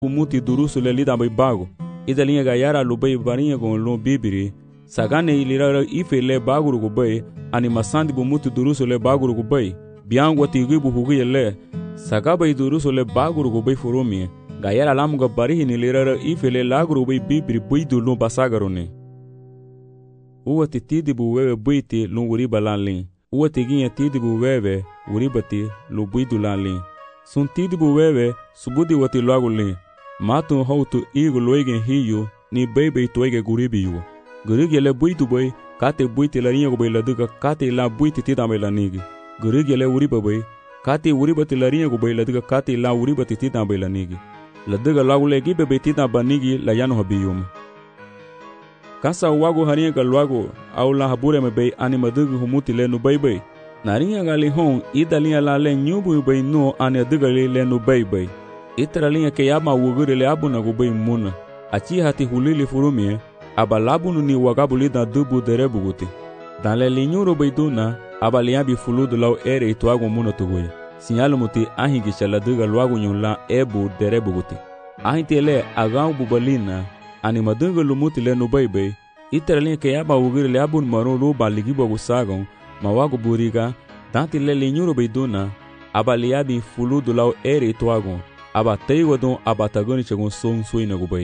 umuti durusu le lida bai bago ida linga ga yara lu bai baringa gon lu bibiri sagane ilira ife le baguru go bai ani masandi bu muti durusu le baguru go bai biango tigi bu hugi le sagaba durusu le baguru go bai furumi ga yara lamu ga barihi ni ilira ife le laguru bai bibiri bai dulu basagarone uwa titidi bu wewe buiti lu wuri balanlin uwa tiginya tidi bu wewe wuri bati lu bui dulanlin sun tidi bu wewe subudi wati lagulin matu hautu igu loigen hiyu ni bebe toige guribiyu gurigele buitu boy kate buiti la ringo boy laduga kate la buiti tida melanigi gurigele uriba boy kate uribati la ringo boy laduga kate la uribati tida melanigi laduga lagule gibe be tida banigi la yano habiyum kasa wago haringa lwago au la habure me be animadugu humuti le no bebe naringa gali hon idalia la le nyubu be no ane dugali le no bebe itaralinga ke yama wugure le abuna go be muna achi hati hulili furumie abalabunu ni wagabuli da dubu derebuguti dan le linyuro be duna abalia bi fuludu law ere itwago muna tugoy sinyalo muti ahingi chala duga lwago nyula ebu derebuguti ahintele agau bubalina animaduga lumuti le no bebe itaralinga ke yama wugure le abun maro lo baligi bogu sagon mawago buriga tanti le linyuro be duna abalia bi fuludu law ere itwago aba teigo don aba tagoni chegon son suina gubay.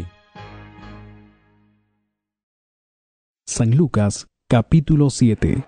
San Lucas, capítulo 7.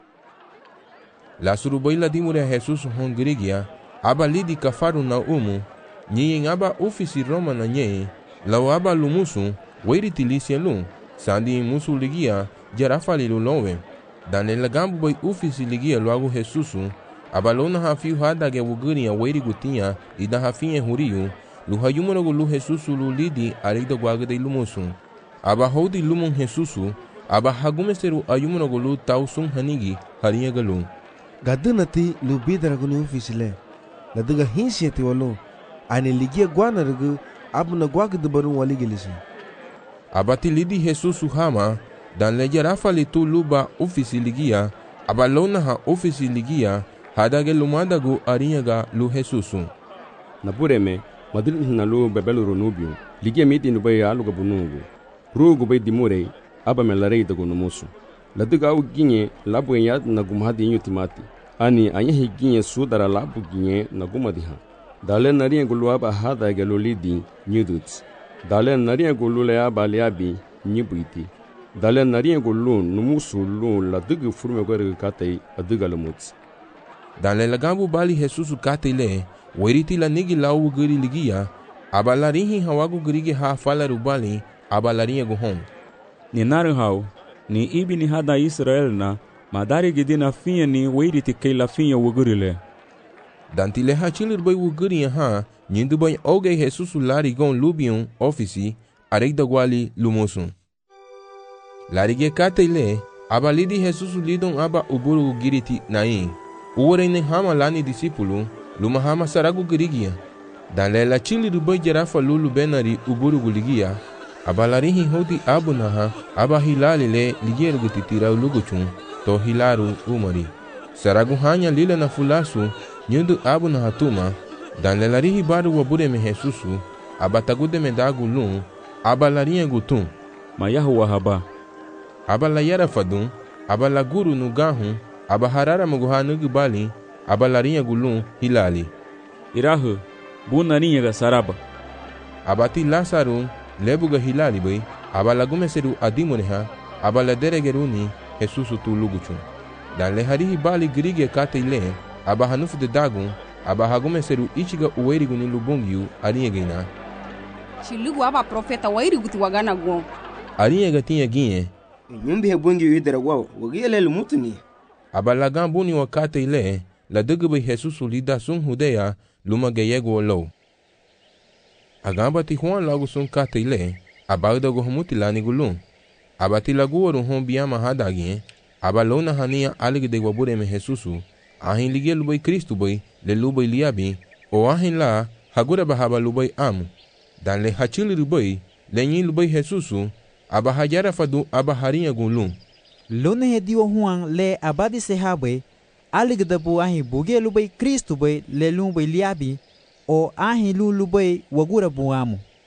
La surubaila dimure a Jesus hongrigia, aba lidi kafaru na nyen aba ofisi Roma na nyen, lao aba lumusu, weiri tilisielun, sandi musu ligia, jarafali lulowe. Dan el gambu bay ofisi ligia luago Jesusu, aba lona hafiu hadage wuguria weiri gutinha, ida hafinhe huriyu, luhayumunogo lu Jesusu lu lidi arida guaga de lumusu. Aba hodi lumon Jesusu, aba hagumeseru ayumunogo lu tausun hanigi harinha galu. Gadunati lu bidaraguni ufisile. Laduga hinsieti walu. Ani ligia guana rugu abuna guaga de barun waligilisi. Abati lidi Jesusu hama, dan leja rafali tu luba ofisi ligia, aba lona ha ofisi ligia, hadage lumadagu arinha ga lu Jesusu. Napureme, madrid na lu bebelu runubio, ligia miti nubai aluga bunugu. Rugu bai dimure, aba melarei dagu numusu. Laduga au ginye labu enyad na gumhadi inyo timati. Ani anyahi ginye sudara labu ginye na gumadiha. Dale nariya gulu aba hada gelu lidi nyuduts. Dale nariya gulu le aba liabi nyibuiti. Dale nariya gulu numusu lu laduga furme gore katei aduga lumuts. Dale lagambu bali Jesusu katei le, weriti la nigi lau guri ligia, abalarihi hawagu gurige ha fala rubali, abalarinha guhon. Ni naru hau, ni ibi ni hada Israel na, madari gidina finha ni weiriti kei la finha wugurile. Dantile ha chilir bay wuguria ha, nyindu bay oge Jesusu lari gon lubion ofisi, areida guali lumusun. Larige kate le, abalidi Jesusu lidon aba uburu giriti nain. Uorene hama lani disipulu, luma hama saragu girigia. Dan lela chili rubai jarafa lulu benari uburu guligia. Abalarihi hoti abunaha, aba hilali le ligeru gutitira uluguchun, to hilaru umari. Saragu hanya lila na fulasu, nyundu abunaha tuma. Dan lelarihi baru wabure me Jesusu, abatagude me dagu lun, abalarinya gutun. Mayahu wahaba. Abalayara fadun, abalaguru nugahun, abaharara muguhanugu bali, abalarinya gulun hilali. Irahu, bunarinha ga saraba. Abati Lasaru, lebuga hilali bay, abalagumeseru adimuneha, abaladeregeruni, Jesusu tu luguchun. Dan leharihi bali grige kate le, abahanufu de dagun, abahagumeseru ichiga uweriguni lubungiu, arinhegina. Chilugu aba profeta wairigutu wagana gon. Arinhega tinha ginhe. Nyumbi hebungi idara wao, wagile lumutuni. Abalagambuni wakate le, la dugube Jesusu lida sun hudeya, luma geyego low. Agambati Juan lagu sun kate le, abagda go humutilani gulun. Abati laguoru hon biyama hadagien, abalona hania alig de wabure me Jesusu, ahin ligie lubay Kristu bay, le lubay liabi, o ahin la, hagura bahaba lubay amu. Dan le hachili lubay, le nyi lubay Jesusu, abahajara fadu abaharinha gulun. Lone hediwa Juan le abadi sehabe, alig de bu ahin buge lubay Kristu bay, le lubay liabi, o ahin lubay wagura bu amu.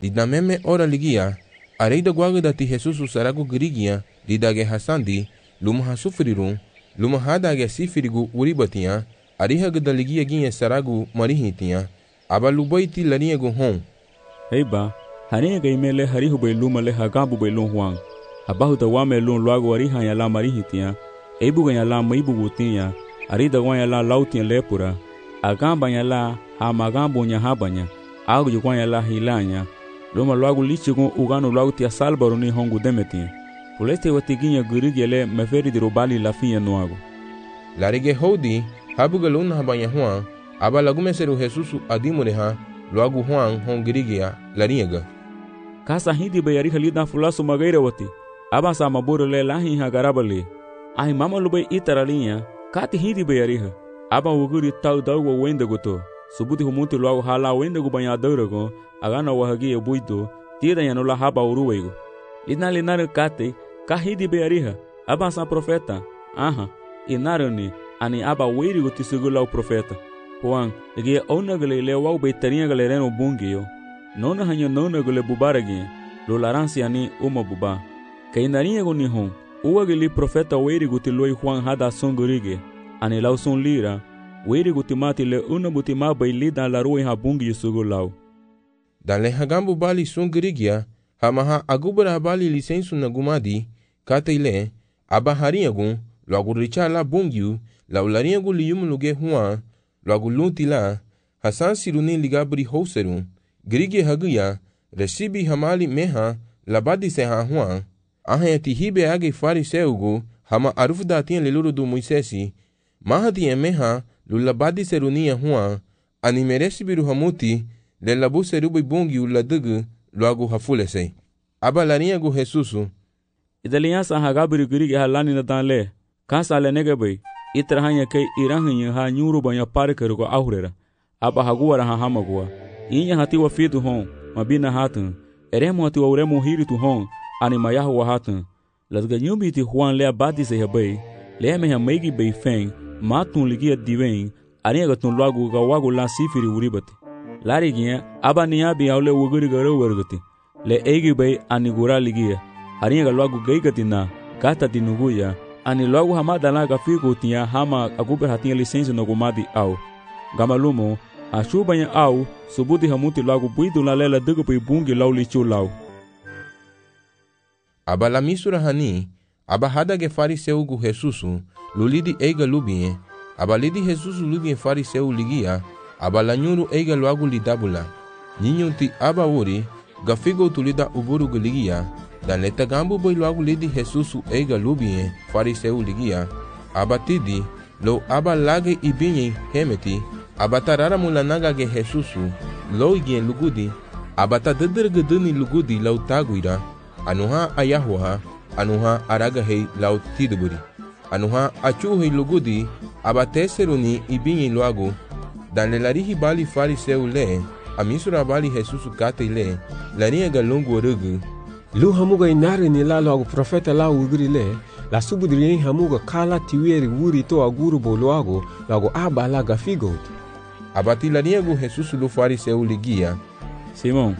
Dida meme ora ligia, areida guaga dati Jesus saragu girigia, didage hasandi, luma hasufrirum, luma hadage sifirigu uribatia, arihaga da ligia ginha saragu marihitia, aba lubaiti lariagu hon. Heiba, haringa imele harihu bai luma le hagabu bai lum huang. Abahu da wame lum luagu ariha ya la marihitia, eibuga ya la maibugutia, arida gwan ya la lautia lepura, agamba ya la hamagambo nya habanya, agu yugwan ya la hilanya, luma luagu lichigun uganu luagu tia salbaru ni hongu demetia. Pulete watiginya gurigele meferi di robali la finya nuagu. Larige hodi, habuga luna habanya huang, aba lagumeseru Jesusu adimureha, luagu huang hon girigia, lariaga. Kasa hindi bayari halida fulasu magaira wati, aba sa maburu le lahi ha garabali. Ahi mama lubai itaralinha, kati hindi bayariha, aba uguri tau dawa wenda goto, subuti humuti luagu hala wenda gu banhadaurago, agana wahagi buido, tira yanula haba uruwego. Linalinaru kate, kahidi bayariha, aba sa profeta, aha, inarani, ani aba weiri gu tisugula o profeta. Juan, ligi onagale le wau beitarinha galereno bungio, nona hanyo nona gule bubaragi, lo laransi ani uma buba. Kainarinha gu nihon, uagili profeta weiri gu tiloi Juan hada songurige, ani lau son lira, weiri gu timati le una butima bailida la rua ha bungi sugulau. Dale hagambu bali songurigia, hamaha agubara bali licensu na gumadi, kataile, aba harinhagun, logo richa la bungiu, la ularinhagu lium luge Juan, logo lunti la, hasan siruni ligabri houserun, grige haguya, recibi hamali meha, labadi seha Juan, ahayati hibe age fariseugu, hama arufda tinha leluru do Moisesi, mahati meha, lulabadi serunia Juan, ani mereci biru hamuti, lelabu serubi bungi uladugu, logo hafulese. Aba larinhagu Jesusu, Idaliansa hagabri grige halani na danle, kansa le negabai, itrahanya kai irahanha ha nyuru banya parkerugo aurera, aba haguara ha hamagua, inya hati wa fitu hon, mabina hatun, eremo hati wa uremo hiritu hon, ani mayahu wa hatun, lasga nyumbiti Juan le abadi se habai, le meha meigi bei feng, matun ligia diven, aringa tun lagu gawagu la sifiri uribati. Larigia, aba niabi aule uguri garo wargati, le eigi bei anigura ligia, aringa lagu gaigatina, gata dinuguya, ani logo hamada laga figo tinha hama aguber hatinha licença no gumadi au. Gamalumo, a chubanha au, subuti hamuti logo buido la lela dugu pai bungi lau lichu lau. Aba la misura hani, aba hada ge fariseu gu Jesusu, lulidi eiga lubie, aba lidi Jesusu lubie fariseu ligia, aba la nyuru eiga logo lidabula. Ninyunti aba uri, gafigo tulida uburu ligia, dan leta gambu boy logo lidi Jesusu eiga lubie, fariseu ligia, aba tidi, lo aba lage ibinye hemeti, aba tarara mulanaga ge Jesusu, lo igien lugudi, aba ta dedergeduni lugudi lau taguira, anuha ayahuha, anuha araga hei lau tiduburi, anuha achuhei lugudi, aba teseruni ibinye logo, dan lelarihi bali fariseu le, amisura bali Jesusu kate le, larinha galungu orugu, Lu hamuga inari ni la logo profeta la ugri le, la subudri hamuga kala tiweri wuri to aguru boloago, logo aba la gafigot. Abati larinhagu Jesusu lu fariseu ligia, Simon,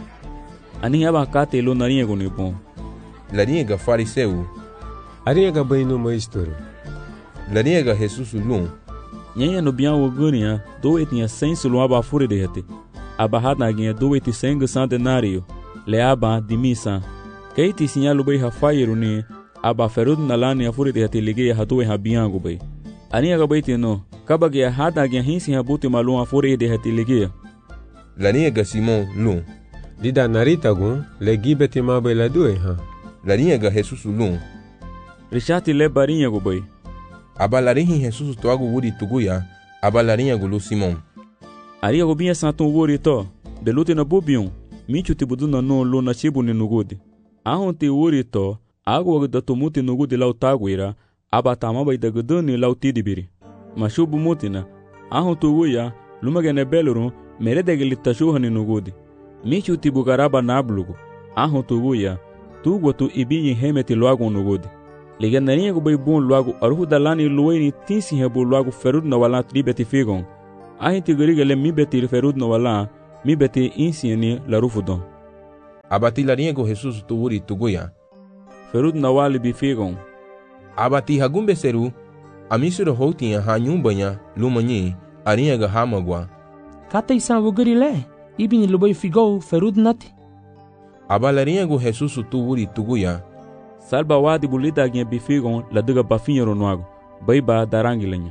ani aba kate lo narinhagu ni bom. Larinhaga fariseu, Arinhaga baino maistoro. Larinhaga Jesusu lum, Nyenha no bian ugurinha, doetinha sensu lo aba fure de hete. Aba hadaginha doeti sengu santenario, le aba di misa. Keiti sinyalu bai hafairu ni, aba ferud nalani afure de hate ligeia hatue habiangu bai. Arinhaga bai tino, kabagia hadaginha hinsi habuti malum afure de hate ligeia. Larinhaga Simon lum, Lida naritagun, le gibeti mabai la due ha. Larinhaga Jesusu lum, Richati le barinhagu bai. aba larinhi Jesusu toagu wuri tuguya, aba larinhagu lu Simon. Ariago binha santun wuri to, delute na bubiun, michu tibudu na no lo na chibu ni nugudi. Ahon ti wuri to, agu da tumuti nugudi lau taguira, aba tamabai da guduni lau tidibiri. Mashubu mutina, ahon tuguya, lumagene belurun, meredegili tashuha ni nugudi. Michu tibugaraba nablugu, ahon tuguya, tugu tu ibinyi hemeti loagu nugudi. Ligenarinha gu bai bun loagu aruhu dalani lueni tinsi hebu loagu ferud na wala tribeti figon. Ahin tigurigele mi beti ferud na wala, mi beti insieni la rufudon. abatilarinha go Jesus tuuri tuguya. Ferud nawali bifigon. Abati hagumbe seru, amisuro houtinha ha nyumbanya lumanyi arinha ga hamagwa. Kata isa wuguri le, ibini luboy figou ferud nati. Abalarinha go Jesus tuuri tuguya. Salba wadi bulida ginha bifigon la duga bafinho nuago. Baiba darangileño.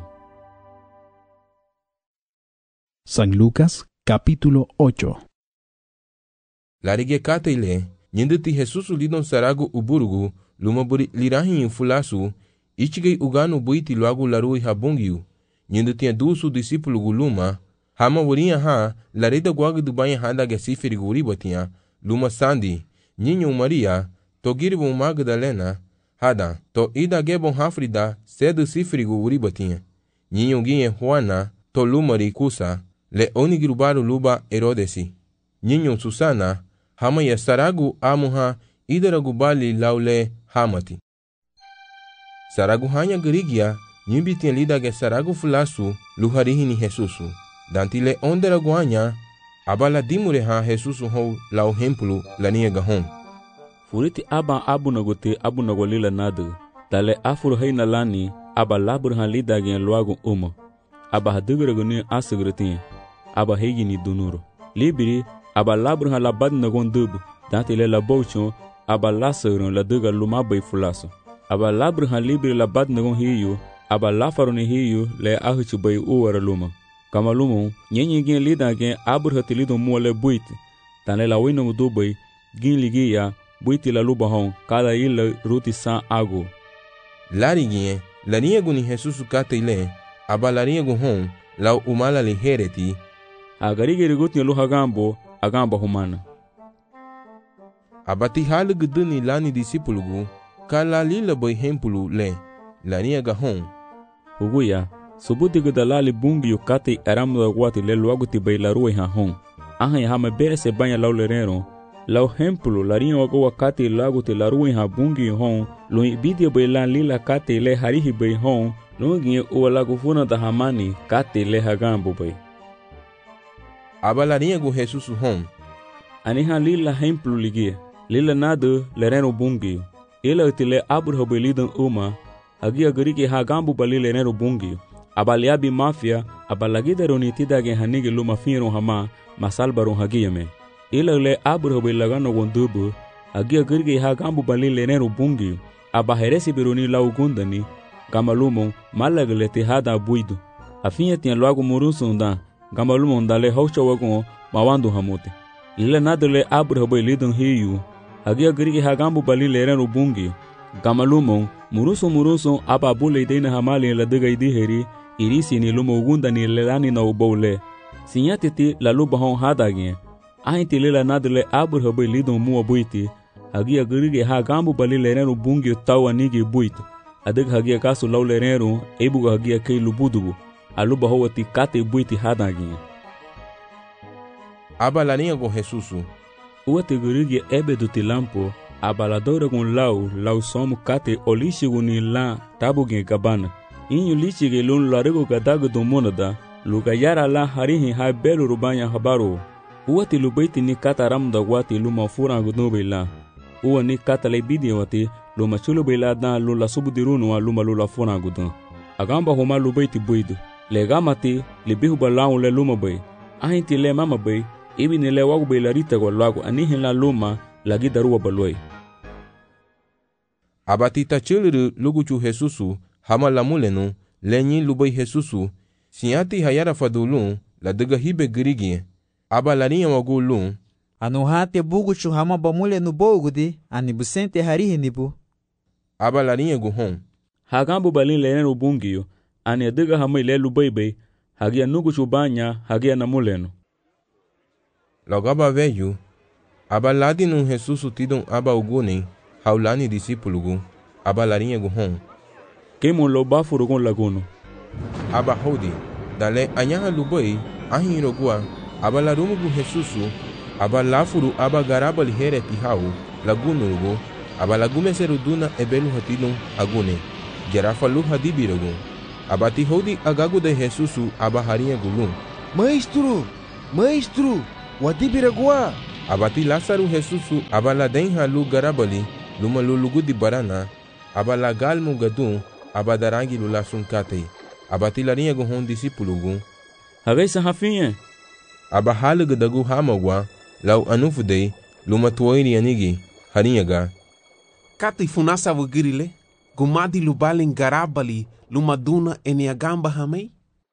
San Lucas, capítulo 8. Larige kataile, nyinditi Jesus lidon sarago uburugu, lumaburi lirahin fulasu, ichigei ugano buiti luagu larui habungiu, nyinditi dusu disipulugu luma, hama wurinha ha, larida guagu dubanha handa gesiferi guribatia, luma sandi, nyinho Maria, togiribu Magdalena, hada, to ida gebon hafrida, cedo sifrigo uribatinha. Nyinho guinhe Juana, to lumari kusa, le onigirubaru luba Herodesi. Nyinho Susana, hama ya saragu amuha, idaragu bali laule hamati. Saragu hanya gerigia, nyimbitin lidage saragu fulasu, luharihini Jesusu. Dantile onderagu hanya, abala dimureha Jesusu hou lau hempulu lania gahon. Furiti aba abu nagolila nadu. Tale afur haina lani aba labur han lidagin luagu aba hadugreguni asugrutin aba hegini dunuro libiri aba labur han labad nagon dubu dantile la bouchon aba lasurun la duga lumabay fulaso aba labur han libiri labad nagon hiyu aba lafaruni hiyu le ahuchu bay uwara luma kama lumu nyenyi gin lidagin abur hatilido muole buiti tane la wino dubay gin ligiya buiti la luba hon kada ila ruti san ago Lariguinha, larinha guni Jesus kataile, aba larinha gu hon, lau umala li hereti. Agarige rigutni lu hagambo, agamba humana. Abati halu guduni lani disipulugu, kala lila boy hempulu le, larinha ga hon. Huguya, subuti gudalali bungi yu kati eramu da guati le luaguti bay la ruwe ha hon. Aha ya hama bere se banya lau lerero, lau hempulu larinha wago wakati laguti la ruwe ha bungi hon, lo ibidia bay la lila kate le harihi bay hon, lo ngi uwa lagu funa da hamani kate le hagambo bay. Abalarinha gu Jesus hon. Aniha lila hempulu ligie, lila nadu lereno bungi. Ila utile abur bay lidan hagi agariki hagambo bali lereno bungi. Abaliabi mafia, abalagida ronitida gen hanigi luma finro hama, masalbaron hagiyame. Ila le abur bay lagano gondubu, hagi agariki hagambo bali lereno bungi. Aba heresi bironi lau gundani, gamalumon malagale te hada buido. Afinha tinha logo murusunda, gamalumon dale haucha wagon mawando hamote. Ila nadale abur hobe lidon hiu, hagia grigi hagambu bali lereno bungi. Gamalumon muruso aba bule dena hamali la dega idiheri, irisi ni lumo gundani lelani na ubole. Sinyatiti la lubahon hadagin. Ahinti lela nadale abur hobe lidon mua buiti. Hagia gerige hagambu bali lereno bungi tawa nigi buito. Adig hagia kasu lau lereno ebuga hagia kei lubudubu. Aluba howati kate buiti hadagin. Abalarinha go Jesusu. Uate gerige ebe do tilampo. Abaladora gun lau somu kate olishigu ni la tabugin kabana. Inyu lichige lun larego gadago do monada. Luga yara la harihi ha belu rubanya habaro. Uate lubaiti ni kata ramda wati luma furangu nube la. Uwa ni kata le bidia wati luma chulu bela dan lula subudirunu wa luma lula fona gudan. Agamba homa lubaiti buidu. Le gamati le bihu balaun le luma bay. Ahinti le mama bay. Ibi ni le wagu bay la rita kwa lagu anihin la luma lagi daruwa balway. Abatita chiliru luguchu Jesusu hama la mulenu lenyi lubay Jesusu. Sinyati hayara fadulun la dega hibe girigi. Abalarinha wagu lun. Anu hate buguchu hama bamule no bogudi, ani busente harihi nibu. Abalarinha gu hon. Hagambu balin lereno bungiyo, ani adiga hama ile lubaybay, hagia nuguchu banya, hagia namuleno. Logaba veyu, abaladi nun Jesusu tidon aba ugune, haulani disipulugu, abalarinha gu hon. Kemon lo bafurugon laguno. Aba hodi, dale anyaha lubay, ahin rogua, abalarumu gu Jesusu, aba lafuru aba garaba lihere tihau lagunurugo aba lagume seruduna ebelu hatidon agune gerafa lu hadibirogo aba tihodi agagu de Jesusu aba harinha gulum. Maestro, wadibiragoa, Abati Lasaru Jesusu abala denha lu garabali luma lu lugu di barana abala galmu gadun abadarangi lu lasun katei. Abati larinha gu hon discípulo gu. Hagai sa Rafinha. Abahalu gadagu hamagwa lau anufudei luma tuoiri anigi harinha ga. Kati funasa wugirile gumadi lubalin garabali luma duna eniagamba hamei.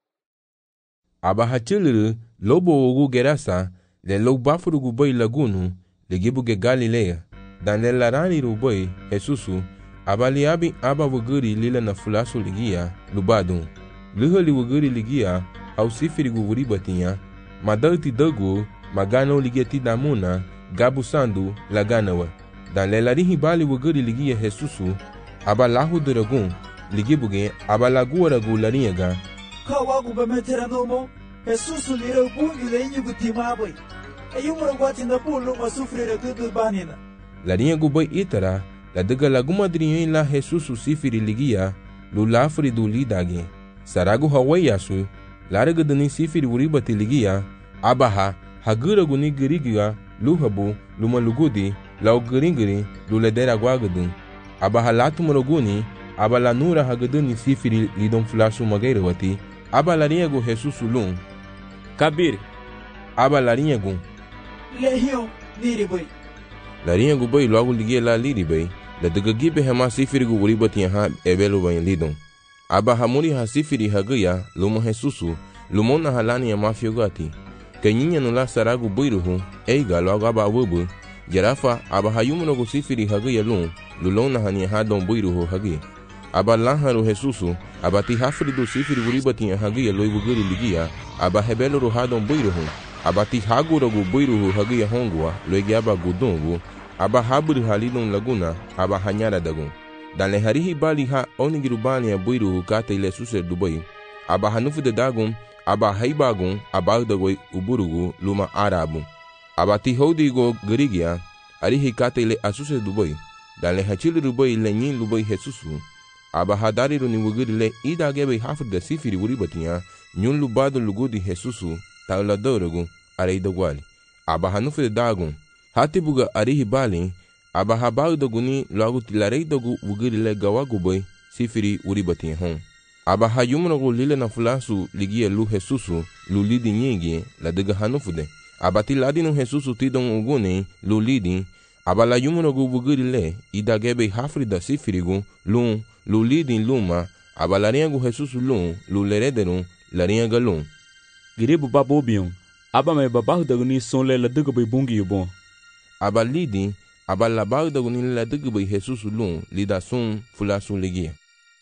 Abahachiliru lobo ogu gerasa le lo bafuru gu boi lagunu le gibu ge Galileia. Dan le larani ru boi Jesusu abali abi aba wuguri lila na fulasu ligia lubadun. Luhali wuguri ligia au sifiri gu wuri batinha. Madauti dagu magano ligia tidamuna gabu sandu laganawa. Dan le larihi bali wuguri ligia Jesusu abalahu duragun ligibuge abalaguaragu larinhaga. Kawagu bemeteranomo Jesusu lira bungi lenyi gutimaboi. Ayumura guatinda pulu masufrira gudu banina. Larinhagu boi itara la daga lagumadrinho la Jesusu sifiri ligia lu lafri du lidage. Saragu hawayasu laraga dani sifiri uribati ligia abaha haguragu ni girigia luhabu luma lugudi lau giringiri lu ledera guagadun. Abaha latumuraguni abala nura hagaduni sifiri lidon flashu magairawati abalarinhagu Jesusu lum Kabir. Abalarinhagu Lehion niriboi. Larinhagu boi logo ligia la liribei la daga gibe hema sifiri gu uribati ha ebelu bain lidon. Abaha muri ha sifiri hagaya luma Jesusu lumona halani ya mafiogati. Kanyinya nula saragu boiruhu eiga logo aba wubu jarafa abaha yumunogu sifiri hagaya lum lulona hani hadon boiruhu hagi. Abalaharu Jesusu abati hafridu sifiri uribati hagi loi wuguri ligia aba hebeluru hadon boiruhu abati haguragu boiruhu hagi hongwa loi aba gudungu aba haburi halidon laguna aba hanyara dagun. Dan le harihi bali ha onigiru bani boiruhu kata ile suser dubai aba hanufu de dagun aba haibagun aba dagoi uburugu luma arabu abati hodigo gerigia arihi kata ile asuser dubai. Dan le hachili rubai lenyin lubai Jesusu aba hadariru ni wuguri le idagebe hafrida sifiri uribatinya nyun lubado lugudi Jesusu tauladorogu areidogwali aba hanufu de dagun hatibuga arihi bali aba habagdoguni logo tilareidogu wuguri le gawagubai sifiri uribatinya hon. Aba hayumunogu lile na fulasu ligia lu Jesusu lu lidi nyigi la daga hanufude aba tiladinu Jesusu tidon uguni lu lidi aba la yumunogu wuguri le idagebe hafrida sifirigu lu lidi luma aba larinhagu Jesusu lu lerederu larinhaga lum. Giribu babobion aba me babagdaguni sonle la daga bai bungi yubon. Aba lidi aba la bagdaguni la daga bai Jesusu lida sun fulasu ligia.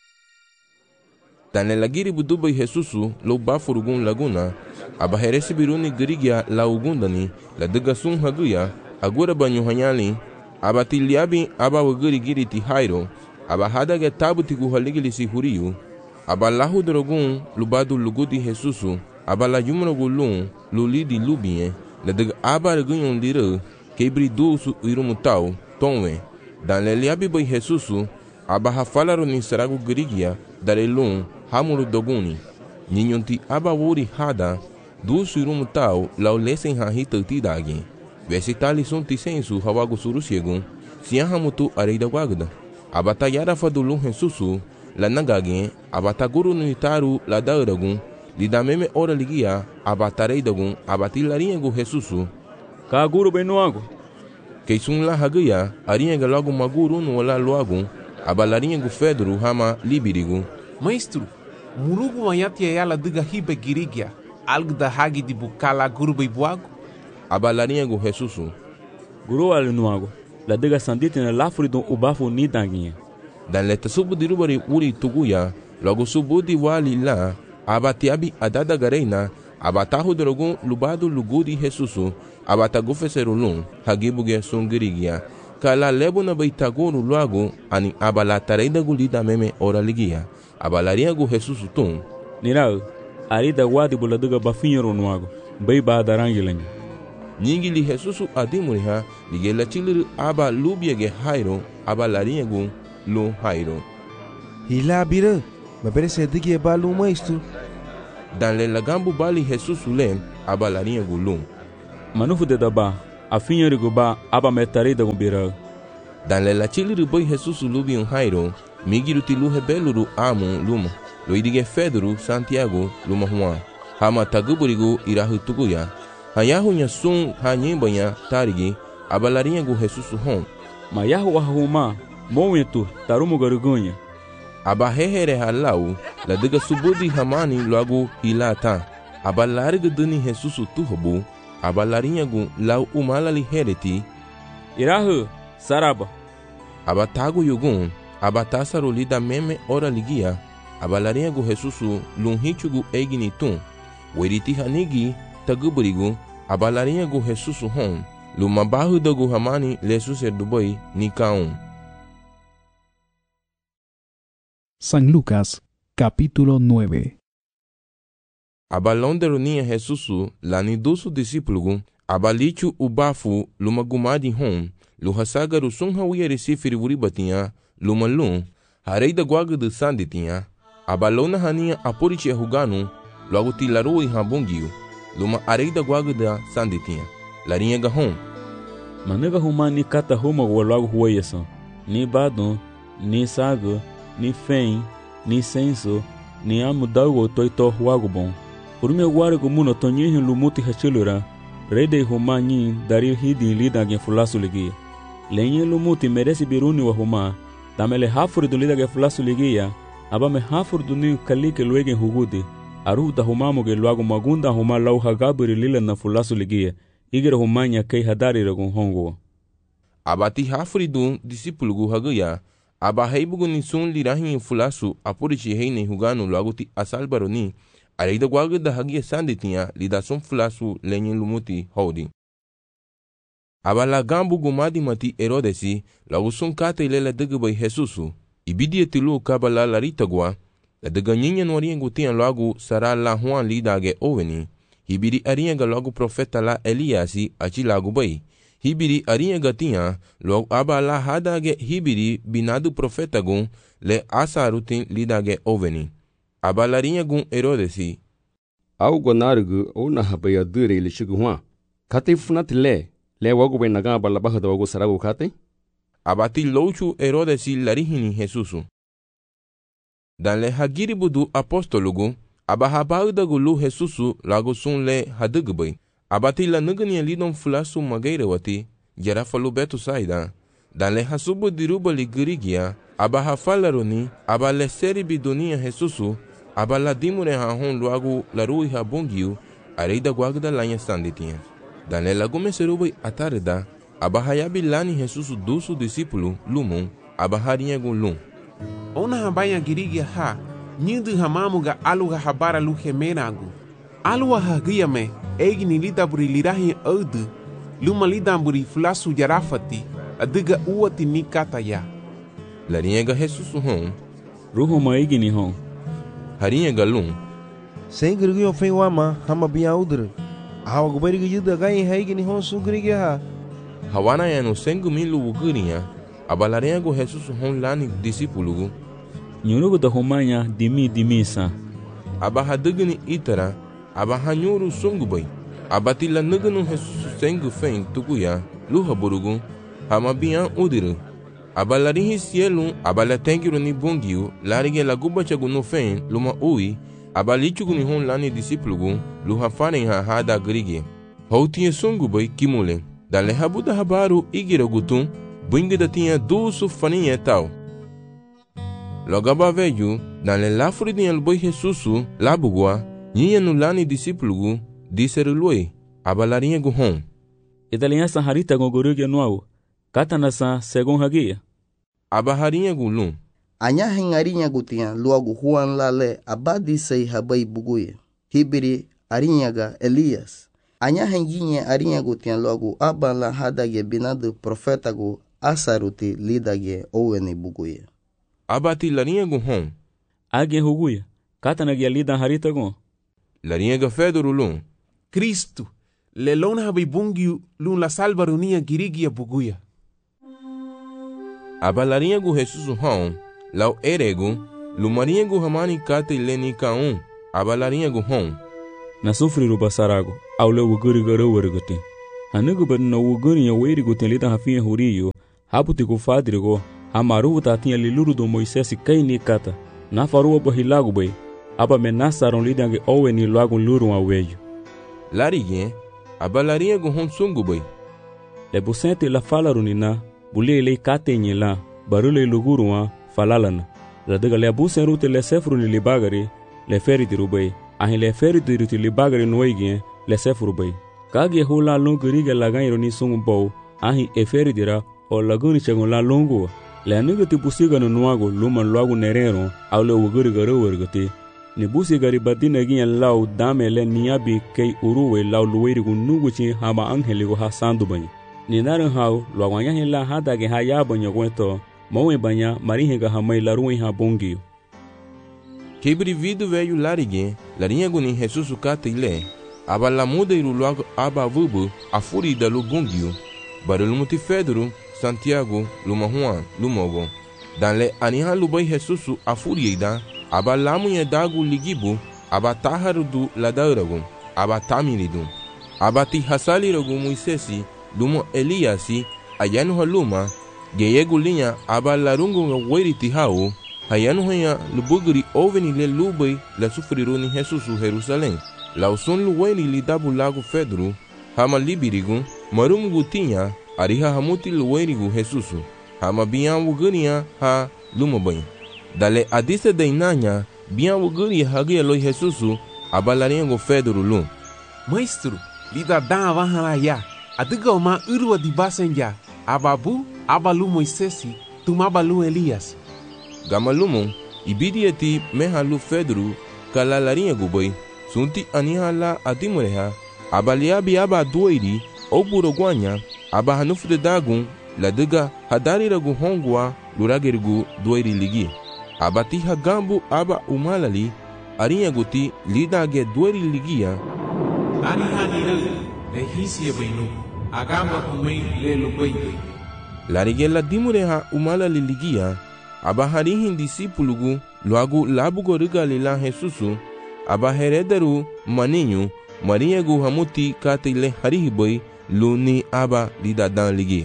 Dan le lagiri budubai Jesusu lo bafurugun laguna aba heresi biruni girigia la ugundani la daga sun haguya agura banyu hanyali aba tiliabi aba wagiri giri ti hairo aba hadaga tabuti guhaligili si huriyu aba lahu drogun lubadu lugudi Jesusu aba la yumrogu lulidi lubie la daga aba regunyon lira kebri dusu irumutau tonwe. Dan le liabi bai Jesusu aba hafalaru ni saragu girigia dare hamuru doguni ninyonti aba wuri hada dusu irumutau lau lesen hahita tidagi vesitali sun tisensu hawagu surusiegun siahamutu areida wagda abata yarafa dulu Jesusu la nagagi abata guru nitaru la dauragun lidameme ora ligia abata reidagun abati larinhagu Jesusu ka guru benuago keisun la hagaya arinhaga logo maguru no la loagun aba larinhagu Fedru hama libirigu. Maestro, murugu wanyatia yala diga hibe girigia algo da hagi di bukala guru beibuago aba larinhagu Jesusu guru alinuago la diga sandite na lafuri don ubafu nidanginha. Dan leta subu dirubari uri tuguya logo subu di wali la aba tiabi adada gareina aba tahu drogun lubadu lugudi Jesusu aba tagufeserulun hagibuge sun girigia kala lebu na baitaguru luago ani aba la tareida gulida meme ora ligia aba larinhagu Jesusu tum nirau arida wadi buladaga bafinhero nuago bai ba darangilenha nyingili Jesusu adimuriha ligela chiliru aba lubiege hairo aba larinhagu lu hairo hilabira mabere sedigi balu maestro. Dan le lagambu bali Jesusu le aba larinhagu lum manufu de daba afinha riguba aba metarida gumbira. Dan le la chili boy Jesus lubi un Jairo, migiru tilu hebeluru amu luma. Lo idige Fedru Santiago luma Juan. Hama taguburigu irahu tuguya. Hayahu nya sun hanyibanya tarigi abalarinha gu Jesus hon. Mayahu ahuma moetu tarumu garugunha. Abahehere halau la diga subudi hamani logo hilata. Abalariga duni Jesus tuhubu. Abalarinha gu lau umalali hereti. Irahu saraba. Abatago yugun. Abatasaru lida meme ora ligia. Abalarinha gu Jesus lunhichugu eiginitun. Weriti hanigi taguburigu. Abalarinha gu Jesus hon. Lumabahu dagu hamani lesuser dubai nikaun. San Lucas, capítulo 9. Abalonde ronia Jesusu lani dusu discípulo abalichu ubafu lumagumadi hon luhasagaru sunha wieri sifiri wuribatinha lumalun harei da guaga de sanditinha abalona hania aporiche huganu logo tilaru e habungiu luma arei da guaga da sanditinha larinha gahon Manega huma ni kata huma logo hueyasan ni badon ni saga ni fen ni senso ni amudago toito huago bom Urme guargo muno tonyihin lumuti hachilura rede huma nyin dari hidi lida gen fulasu ligia lenye lumuti meresi biruni wa huma tamele hafur du lida gen fulasu ligia abame hafur du ni kalike luegen hugudi aruta huma moge luago magunda huma lau hagaburi lila na fulasu ligia igere huma nya kei hadari ragun hongo abati hafuri du discípulo gu haguya aba heibugu ni sun lirahin fulasu apurichi heine huganu luago ti asalbaroni Arei da guaga da hagia sanditinha lidação fulasu lenye lumuti hodi. Abala gambu gumadi mati Herodesi lagu sun kata ilela degbai Jesusu. Ibidi etilu kabala larita gua la dega nyinya norieng gutian lagu sara la Juan lidage oveni. Hibiri arienga lagu profeta la Eliasi achi lagu bai. Hibiri arienga tinha lagu abala hadage hibiri binadu profeta gun le asarutin lidage oveni. Abalarinha gun Herodesi. Au gonargu o na habaya dure ili shigu hua. Kate funat le wago ben naga balabaha da wago sarago kate? Abati louchu Herodesi larihini Jesusu. Dan le hagiri budu apostolugu, abahabau da gulu Jesusu lago sun le hadugbai. Abati la nugani lidon fulasu magaire wati, jarafalu betu saida. Dan le hasubu diruba ligirigia, abahafalaroni, abale seri bidunia Jesusu, abala dimure hahon luagu larui habungiu, arei da guagda lanha sanditinha. Dan le lagume serubai atarda, abahayabi lani Jesusu dusu discípulo, lumon, abaharinha gun lum. Ona habaya girigia ha, nyindu hamamuga aluga habara luhemenagu. Alua hagiame, egni lidaburi lirahi audu, luma lidamburi fulasu jarafati, adiga uati nikataya. Larinha Jesusu hon, ruhu maigini hon. Harinha galum. Sem grigio fen wama, hama bia udre. Hawa gubari gida gai haigini hon su grigia ha. Hawana yano sengu milu ugurinha, abalarinha go Jesusu hon lani discípulo. Nyurugu da humanya dimi sa. Abahadugni itara, abahanyuru sungubai. Abatila nugunu Jesusu sengu fen tukuya, luha burugu, hama bia udre. Abalarinhi cielo, abalatengiru ni bungiu, larige la guba chagu no fen, luma ui, abalichugu ni hon lani discípulo, luha faren ha hada grige. Houtinha sungubai kimule, dale habuda habaru igira gutun, bunga tinha dusu faninha tal. Logaba veju, dale lafuri ni alboi Jesusu, labugua, nyinha no lani discípulo, diserului, abalarinha gu hon. Idalinha saharita gogorugya nuau, katanasa segon hagia. Abaharinha gulum. Anya hengarinya gutia luagu Juan lale abadi sei habai buguye. Hibiri arinyaga Elias. Anya henginye arinha gutia luagu abala hadage binadu profeta gu asaruti lidage oweni buguye. Abati larinha gu hon. Age huguya. Katanagia lida harita gon. Larinha ga Fedru lum. Cristo. Lelona habai bungiu lun la salvarunia girigia buguya. Abalarinha gu Jesusu hon, lau eregu, lumarinha gu hamani kate leni kaun, abalarinha gu hon. Na sufriru basarago, au leu guri garu warguti. Anigu na wuguni ya weiri gutelita hafia huriyo, haputi kufadrigo, amaruhu tatinha liluru do Moisés kai ni kata, na faruwa bahilagu bay, aba menasaron lidange owe ni lagun luru wa weyo. Larige, aba larinha gu hon sungu bay. Le busente la falarunina, bule le kate nyela, barule luguru wa falalana. Radaga le abusen rute le sefru ni libagari, le feri dirubay, ahin le feri diruti libagari noigien, le sefru bay. Kage hula lungu riga lagan ni sungu bow, ahin e feri dira, o laguni chagun la lungu. Le aniga ti busiga no nuago, luman luagu nerero, au le wuguri garo wergati. Ni busi gari badina gien lau dame le niabi kei uruwe lau luweri gu nuguchi hama angeligo ha sandu banyi. Ni naran hau, luagwanya hila hadage ha yabanyo gwento, mawe banya marihinga hamai laruwe ha bongiyo. Kebri vidu veio larige, larinha gu ni Jesus kata ile, aba la muda iru luago aba vubu, a furida lu bongiyo, barulu muti Fedro, Santiago, luma Juan, lumogo. Dan le aniha lubai Jesus a furida, aba lamu ya dagu ligibu, aba taharu du ladauragu, aba tamiridu. Aba ti hasaliragu Moisesi, lumo Eliasi, ayanu haluma, geyegu linha aba larungu weriti hau, hayanu hanya lubugri oveni le lubai la sufriru ni Jesus Jerusalém. La usun luweri li dabu lagu Fedro, hama libirigu, marum gutinha, ariha hamuti luwerigu Jesus, hama bian wugania ha lumobanho. Dale adise dainanya, bian wuguri hagia loi Jesus, abalaringo Fedro lum. Maestro, lida dan avahala ya, adiga uma urwa di basenja, ababu, abalu Moisesi, tumabalu Elias. Gamalumon, ibidieti mehalu Fedro, kalalaringo boy, sunti anihala adimureha, abaliabi aba doiri, oburogwanya, aba hanufu de dagun, ladiga hadariragu hongwa, luragerigu doiri ligi. Abati hagambu aba umalali, arinha guti lidage doiri ligia. Anihani le hisia benu, agamba kumei le lubaide. Larigela dimureha umalali ligia, aba harihin disipulugu, luagu labugo rigalila Jesusu, aba herederu maninho, mariagu hamuti katile harihiboi, luni aba lidadan ligi.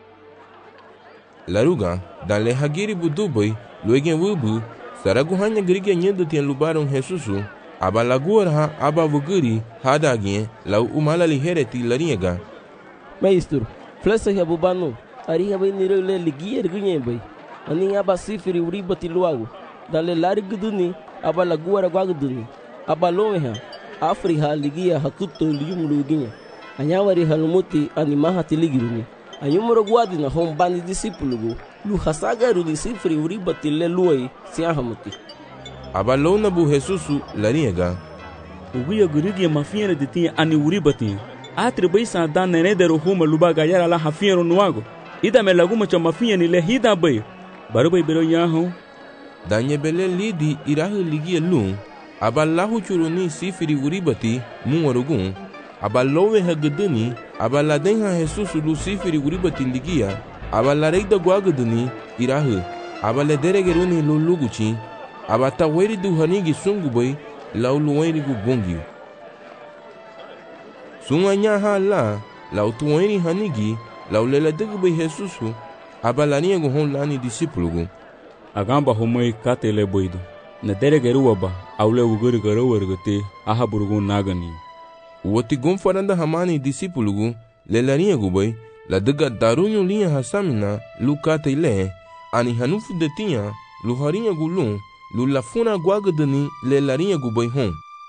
Laruga, dan le hagiri buduboi, luegen wubu, saragu hanya grigia nyendo tien lubaron Jesusu, aba laguarha aba vuguri, hadagien, lau umalali hereti laringa. Maestro, flesa habubano, ariha bai niro le ligia ergunye bai, ani aba sifiri uribati luago, dan le lariguduni, aba laguara guaguduni, aba lomeha, afriha ligia hakuto lium luginya, anyawari halumuti animaha tiligiruni. Ayumuro guadi na hom bani disipulugu, lu hasagaru disifri uribati le luai siahamuti. Abalona bu Jesusu laringa. Uguya gurigi mafiere de tinha ani uribati. Atri bai sa dan nenedero huma lubaga yara la hafiero nuago. Ida me laguma cha mafiere le hida bai. Baru bai bero yaho. Danye bele lidi irahu ligia lum. Abalahu churuni sifri uribati muwarugun. Abalowe hageduni, abaladenha Jesus Luciferi uribati ligia, abalareida guagaduni irahu, abalederegeruni luluguchi, abataweri du hanigi sunguboi, lauluweri gu bongiu. Sunganya hala, lautuweri hanigi, lauleladeguboi Jesusu, abalania gu hon lani disipulugu. Agamba homoi katele boido, na deregeruaba, aule uguri garowergate, ahaburugun nagani. Woti gomfaranda hamani disipulugu, le larinha gubai, la dega darunho linha hasamina, lu kata ile, ani hanufu de tinha, lu harinha gulum, lu lafuna guagadani, le larinha gubai hon.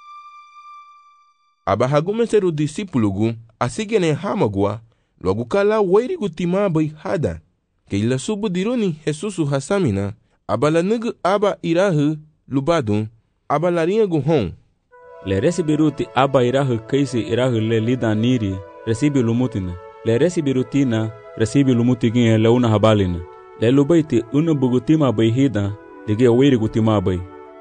Abahagumeseru disipulugu, asigene hamagua, logo kala wairi gutima bai hada, ke ila subu dironi Jesusu hasamina, abala negu aba irahu, lubadun, aba larinha gu hon. Le recibiruti aba irahu kaisi irahu le lida niri, recibi lumutina. Le recibirutina, recibi lumutigin le una habalina. Le lubaiti una bugutima bai hida, dige wiri gutima bai.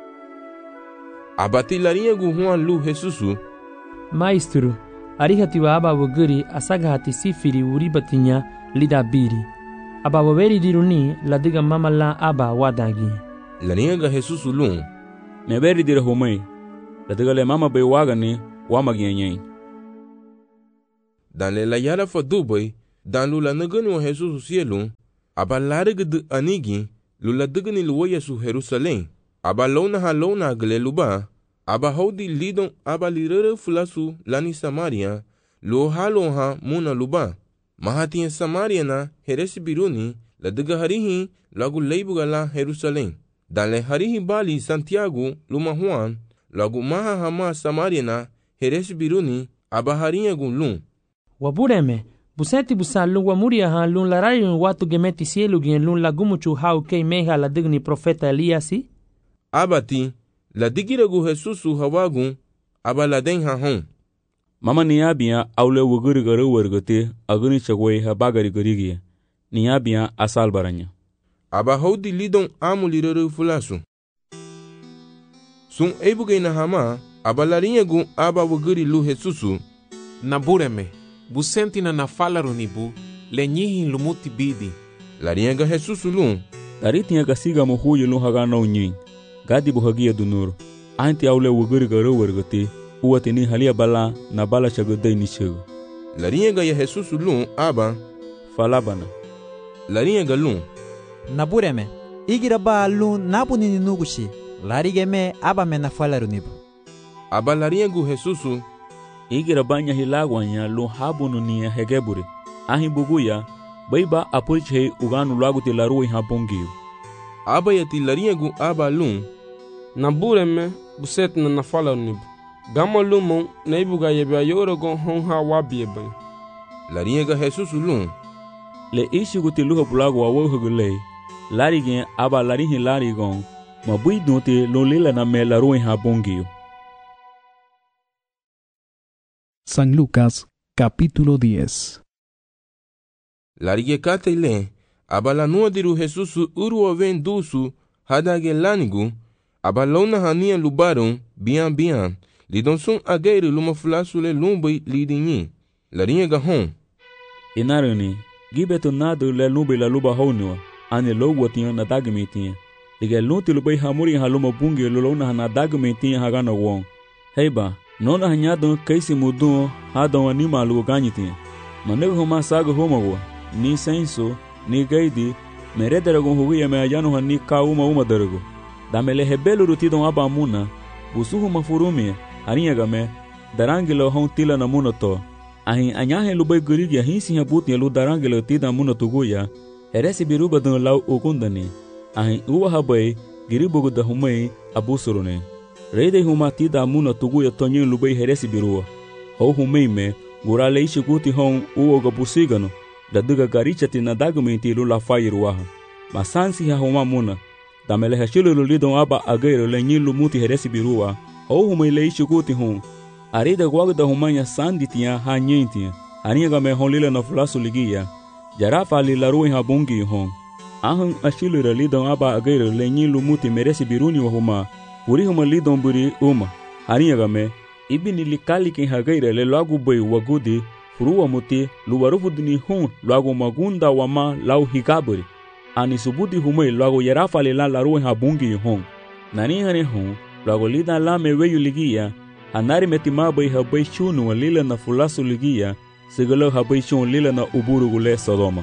Abati larinha gu Juan lu Jesusu. Maestro, arihatiwa aba wuguri asagahati sifiri uribatinya lida biri. Aba waweri diruni ladiga mamala aba wadagi. Larinha ga Jesusu lum. Meberi dire homai. Latigale mama bai wagani wamagianyai. dan le la yara fa dubai, dan lu la negani wa Jesus cielo, aba larga de anigi, lu la degani lu Yesu Jerusalem, aba lona gele luba, aba hodi lidon aba lirere fulasu lani Samaria, lu ha muna luba, mahati Samaria na heresi biruni, la dega harihi lagu leibuga la Jerusalem, dan le harihi bali Santiago luma Juan, lagu maha hama Samaria na heresi biruni, aba harinha gun Wabureme, buseti busa lun wamuria ha lun larayun watu gemeti cielo gen lun lagumuchu hau kei meha la digni profeta Eliasi? Abati, la digiragu Jesusu hawagun, aba la den ha hon. Mama niabia aule wuguri garu wargate aguni chagwe ha bagari garigia. Niabia asal baranya. Aba hodi lidon amulirere fulasu. Sun ebuge na hama, aba larinha gun aba wuguri lu Jesusu. Nabureme, busenti na falaru nibu, le nyihin lumuti bidi. Larinha ga Jesusu lun. Daritinha ga siga mohuyo lun haga na unyin. Gadi buhagia dunur. Anti aule wuguri garu wargate. Uwatini halia bala na bala chagodai ni chego. Larinha ga ya Jesusu lun aba. Falabana. Larinha ga lun. Nabureme, igira ba lun nabuni ni nugushi. Larigeme aba me na falaru nibu. Aba larinha gu Jesusu. Igira banya hilagwanya lun habunu ni hegebure. Ahin buguya, baiba apurche uganu lagu te larui habongiu. Aba yati larinha gu aba lun. Nabureme, buset na falaru nibu. Gama lumon na ibuga yebe ayoro gon hon ha wabi ebe. Larinha ga Jesusu lun. Le ishi guti luha bulagu wa wohugule. Lari gen aba larihi lari gon. Mabui dunte lolila na me larui habongiu. San Lucas, capítulo 10. Larige katele, aba la nuadiru Jesusu uru ven dusu, hadage lanigu, aba lona hania lubaron, bian, lidon sun ageiru luma fulasule lumbai lidinyi, larinha ga hon. Inarani, gibeto nadu le lumbai la luba honua, ane logo tinha na dagmitinha. Liga lunti lubai hamuri haluma bungi lulona na dagmitinha hagana won. Heiba, nona hanyadon kaisi mudun hadon anima lugo ganyitinha. Manego homa saga homawa, ni senso, ni gaidi, merederagon hugia me ayano hani ka uma darago. Damele hebelu rutidon aba muna, busuhu mafurumia, harinha game, darangelo hon tila na muna to. Ahin anyahe lubai gurigi ahinsi habuti lu darangelo tida muna tuguya, heresi biruba don lau ukundani. Ahin uwa habai, giribugu da humai abusurune. Reide huma tida muna tuguya tonyin lubai heresi birua. Ho humai me, gurale ishi guti hon uoga busigano, da duga garichati na dagumenti lu la fairuaha. Masansi ha huma muna, damele hashilo lidon aba agairo le nyin lumuti heresi birua, ho humai le ishi guti hon. Arida guagda humanya sanditia ha nyentia, harinha me honlila na fulasu ligia, jarafa li larui ha bungi hon. Ahan ashilo lidon aba agairo le nyin lumuti meresi biruni wa huma, uri huma lidon buri uma, harinha me, ibini likali kin hagaira le lagu bai wagudi, furuwa muti, luwarufudini hon, lagu magunda wama lau hikaburi. Ani subuti humai lagu jarafa li la larui ha bungi hon. Nani hane hon, lagu lida la me weyu ligia, Anari metimabai habai chunu lila na fulasu ligia, sigalo habai chun lila na uburugule Sodoma.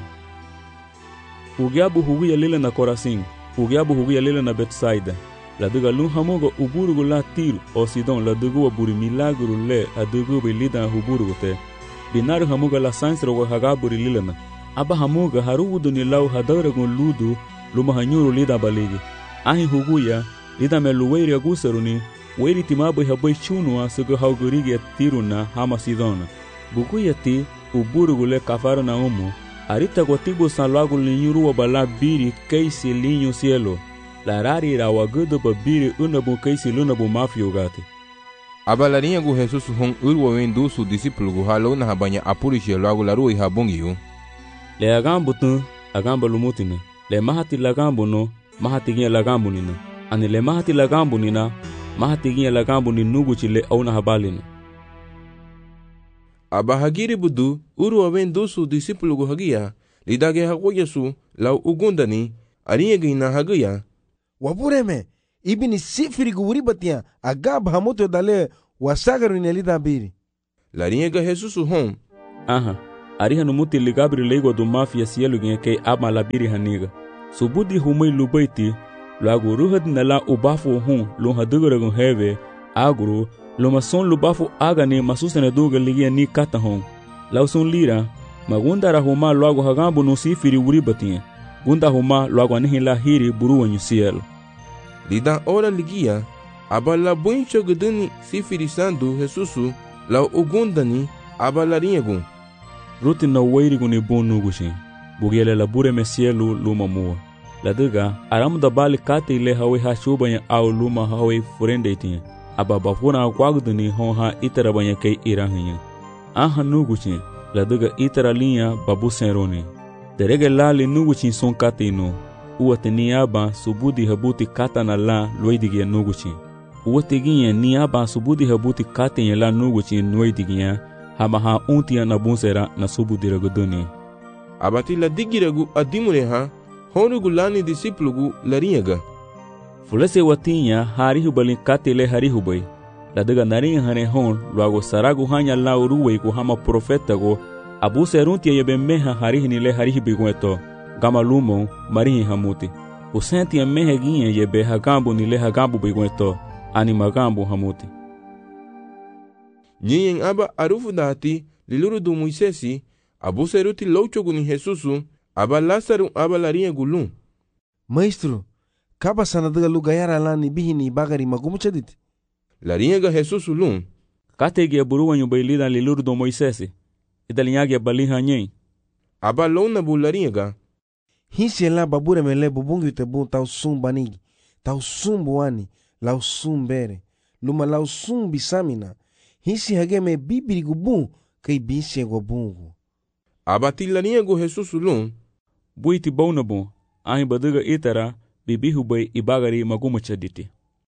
Ugiabu hugia lila na Korasin, ugiabu hugia lila na Betsaida. La duga lun hamogo uburugula Tiro o Sidon la dugu buri milagru le a dugu bilida huburugute. Binaru hamoga la sansro hagaburi lila na. Aba hamoga harudu ni lau hadaragun ludu luma hanyuru lida baligi. Ahi huguya lida me luweiri agusaruni. Weri timabai habai chunua sugu haugurigi tiruna hama Sidona. Bukuyati uburugule kafaro na umu. Arita kwa tibu sanlagu linyuru wa bala biri kaisi linyu cielo. La rari ra wagudu ba biri unabu kaisi lunabu mafio gati. Aba larinha gu Jesusu hon urwa wendu su disipulu gu halona habanya apurishi lagu larui habungiu. Le agambu tu, agamba lumutina. Le mahati lagambu no, mahati gia lagambu nina. Ani le mahati lagambu nina, mahatigia lagambu ni nugu chile au na habalina. Aba hagiri budu uru awen su disipulu gu hagia lidage hagoya su lau ugundani arinha gina hagia. Wabureme ibini sifiri gu uribatia agab hamoto dale wasagaru inelida biri. Larinha ga Jesusu hon Aha, ariha no muti ligabri leigo do mafia sielu gen kay ama labiri haniga. Subudi humay lubaiti, lagu ruhad nala ubafu hun lo hadugaragun heve, aguru, lo mason lubafu agani masusene duga ligia ni kata hon. Lausun lira, magunda rahuma loago hagambu no sifiri uribatinye. Gunda huma loago anihila hiri buruwanyu sielu. Lidan ora ligia, abala buincho guduni sifiri sandu Jesusu, lau ugundani abalarinyagun. Ruti na wairiguni bunugushi, bugiele la bure mesielu luma mua. Ladiga, aramu da bali kate ile hawe ha shubanya au luma hawe furendeitinye. Aba bafuna kwagduni hon ha itara banya kay irahinya. Aha nugushi, ladiga itara linya babu senroni. Derege lali nugushi son kate ino. Uwate ni aba subudi habuti kata na la loidigia nugushi. Uwate ginye ni aba subudi habuti kate nye la nugushi noidigia. Hama ha untia na bunsera na subudi ragoduni. Abati la digiragu adimure ha, honrugu lani disiplugu larinyaga. Fulese watinya harihu balin katile harihu bay. Ladiga naringa hane hon luago saragu hanya la uruwe ku hama profeta go abu seruntia yebe meha harihi nile harihi bigueto gama lumo marihi hamuti. Usentia mehe ginye yebe hagambu nile hagambu bigueto ani magambu hamuti. Nyiyen aba arufu dati liluru du Moisesi abu seruti louchogu ni Jesusu aba Lazaru aba larinha gulum. Maestro, kaba sanadaga lugayara lani bihini bagari magumuchadit. Larinha Jesusu lum. Kategi aburuwanyu bailida liluru du Moisesi. Idalinyagi abaliha nyen. Aba lona bu larinha. Hinsi la babure mele bubungu itebu tau sumbanigi. Tau sumbuani. Lau sumbere. Luma lau sumbisamina. Hinsi hageme bibiri gubun kay binsi gubungu. Abati larinha go Jesusu lum. Buiti baunabu. Ahin badiga itara bibihu bay ibagari magumuchaditi.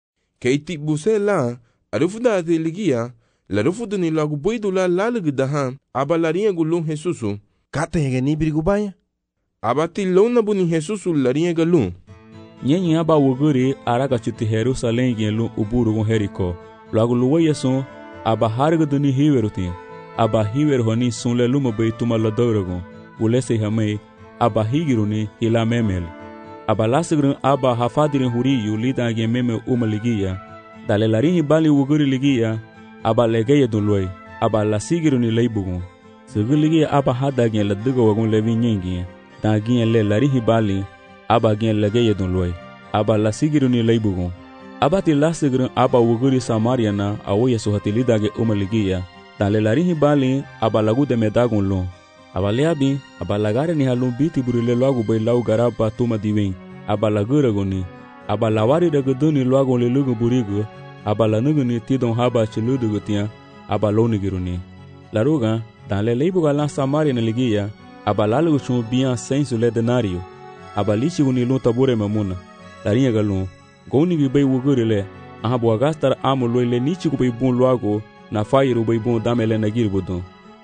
Keiti buse la arufuda ate ligia la rufudu ni lagu boidu la lalagdahan aba larinha gulum Jesusu. Kata hege ni birigubaya? Abati lonabu ni Jesusu larinha galum. Nyenye aba wuguri araga chuti Jerusalem gen uburu gon Heriko. Lagu luwayeson aba hargaduni hiwerutin. Aba hiwer honi sunle luma bay tuma ladoragon. Ulese hamay aba higiruni hila memel. Aba lasigrin aba hafadirin huriyu lida gen meme umaligia. Dale larinhi bali wuguri ligia aba legeye dunloy. Aba lasigiruni leibugon. Sigiligia aba hada gen ladiga wagon levi nyengi. Da gen le larinhi bali aba gen legeye dunloy. Aba lasigiruni leibugon. Aba ti lasigrin aba wuguri Samaria na awoye suhati lida gen umaligia. Dale larinhi bali aba lagu de medagon lon. Aba leabi aba lagare ni halun biti burile loagu bay lau garaba tuma diwen. Aba laguragoni. Aba lawari dagaduni loagon le lugu burigu. Aba lanuguni tidon haba chiludugutia. Aba lonigiruni. Laruga dan le leibuga lan Samaria na ligia. Aba lalugu chun bian sensu le denario. Aba lichiguni lun tabure mamuna. Larinha galun. Gonigi bay wugurile. Aha buagastar amo loile nichigu bay bun loago. Na fairu bay bun damele nagir budun.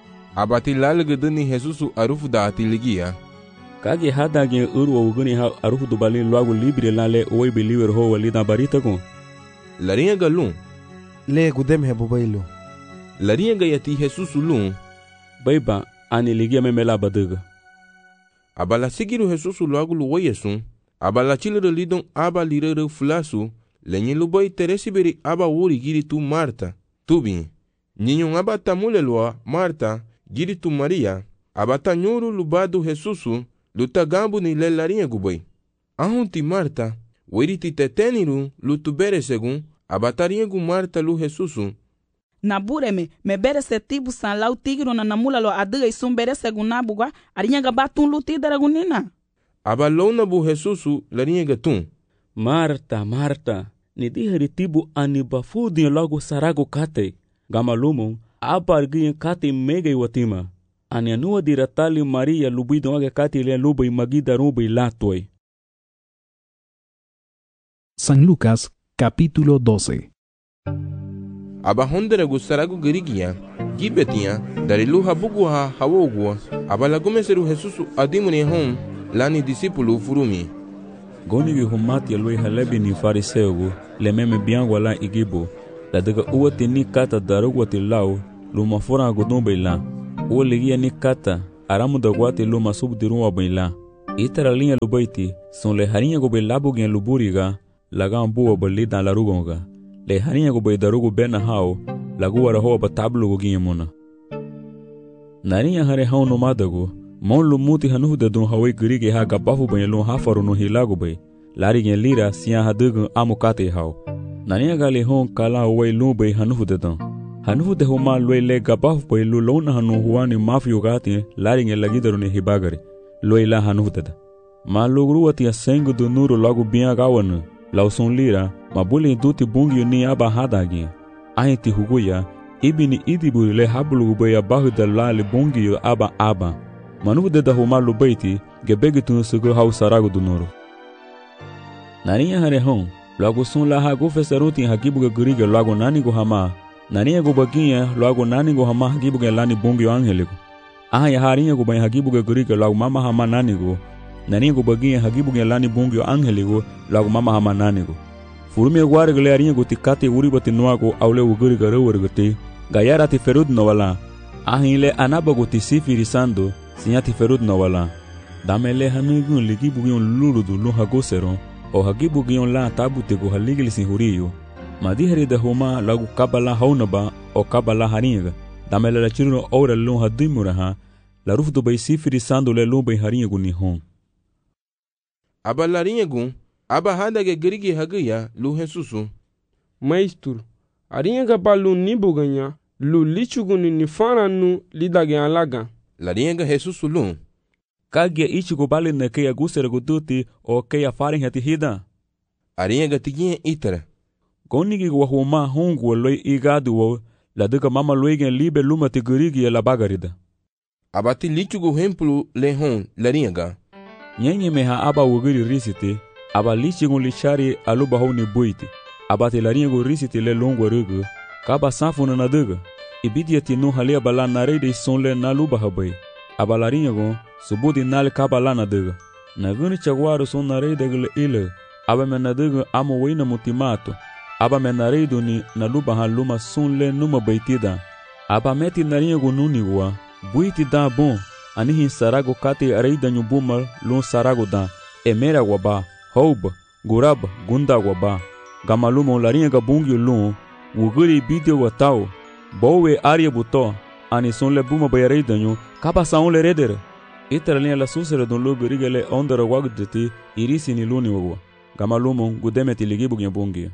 Abati lalagduni Jesusu arufu dati ligia. Kage hada gen urwa uguni ha arufu dubalin loago libre lale oi believer ho walida barita kon. Larinha galum. Le gudem he bubailu. Larinha gayati Jesusu lum. Baiba ani ligia memela badaga. Abala sigiru Jesusu loago luwayesun. Abala chilere lidon aba lirere fulasu. Lenye lubai teresiberi aba wuri giri tu Marta. Tubin. Ninyon aba tamule loa Marta. Giri tu Maria. Abata nyuru lubadu Jesusu. Luta gambu ni le larinha gubay. Ahunti Marta. Weriti teteniru lutu bere segun. Abatarinha gu Marta lu Jesusu. Na bureme me bere se tibu san lau tigiro na namula lo adiga isum bere segun na buga. Arinha gabatun luti daragunina. Aba lona bu Jesusu larinha gatun. Marta, Marta. Ni diheri tibu ani bafudin logo sarago kate. Gamalumo. Aba argiyen kate mege watima. Ani anua diratali Maria lubidon age kate le lubay magida rubay latoy. San Lucas, capítulo 12. Aba hondere gusaragu gerigia, gibetia, darilu habuguha hawogua, aba lagumeseru Jesusu adimuni hon, lani disipulu furumi. Gonigi humati alwe halebi ni fariseugu, le meme biangwa la igibo, la daga uwati ni kata darugwati lau, lumafura gudumbe la. o ligia ni kata aramu da guate lo masub dirun wa baila itara linha lubaiti son le harinha go belabu gen luburiga laga ambu bali dan la rugonga le harinha go darugo bena hao lagu wara ho batablu go giemona narinha hare hao no madago mon lumuti hanu da dun hawai grige ha gabafu banelo ha faru no hilago bay lari gen lira sia hadugo amukate hao narinha gale hon kala wai lumbai hanu da dan hanu de homa loy le gabafu bay lu lona hanu huani mafio gati lari gen lagidaro ne hibagari loila hanu da ma logru atia sengo do nuro logo bia gawana lauson lira mabule duti bungi ni aba hadagi ahiti huguya ibini idiburi le hablu baya bahda lale bungi aba manu de da homa lo baiti gebegi tun sugo hau sarago do nuro nariya hare hon logo sun la ha go fesaruti hagibu ge guriga logo nani go hama nariya go bagiya logo nani go hama hagibu ge lani bungi angelego ya hariya go bay hagibu ge guriga logo mama hama nani go nani go bagiya hagibu ge lani bungi angeligo logo mama hama nani go furumi gware gele ariya go tikate uri bati noago awle uguri gare wargate gayara ti ferud no wala ahile anaba go ti sifiri sando sinyati ferud no wala damele hamigun ligibu ge luludu lo hago sero o hagibu ge la tabute go haligili sin huriyo madihari da homa lagu kabala haunaba o kabala haringa damele la chiruno ora lo hadimuraha la rufdo bay sifiri sando le lo bay haringa go ni hon aba larinha gun aba hada ge grigi hagaya lu Jesusu maistur arinha ga balu ni buganya lu lichuguni ni faranu lidage alaga larinha ga Jesusu lu kage ichigo bale na ke agusere go duti o ke ya farin hati hida arinha ga tiginha itara gonigi go homa hongo loy igadu wo la duka mama loigen libe luma te grigi la bagarida abati lichugo hemplu le hon larinha ga nyenye meha aba wugiri risite aba lichigun lichari aluba honi buiti aba te laringo risite le longo rugu kaba safuna na duga ibidia tinu halia bala na reide sonle na luba habai aba laringo subudi nal kaba la na duga na guni chagwaru son na reide gule ile aba me na duga amo wina mutimato aba me na reido ni na luba haluma sonle numa baitida aba meti naringo nunigwa buiti da bon anihin sarago kate areida nyubumal lun sarago da emera waba houb gurab gunda waba gamalumo larinha gabungi lun wuguri bideo watao bowe aria buto ani son le buma bayareida nyu kapa saun le redere iteralinha la susere don lo gurigele ondara wagdeti irisi ni luni wagwa gamalumo gudemeti ligibu gyabungi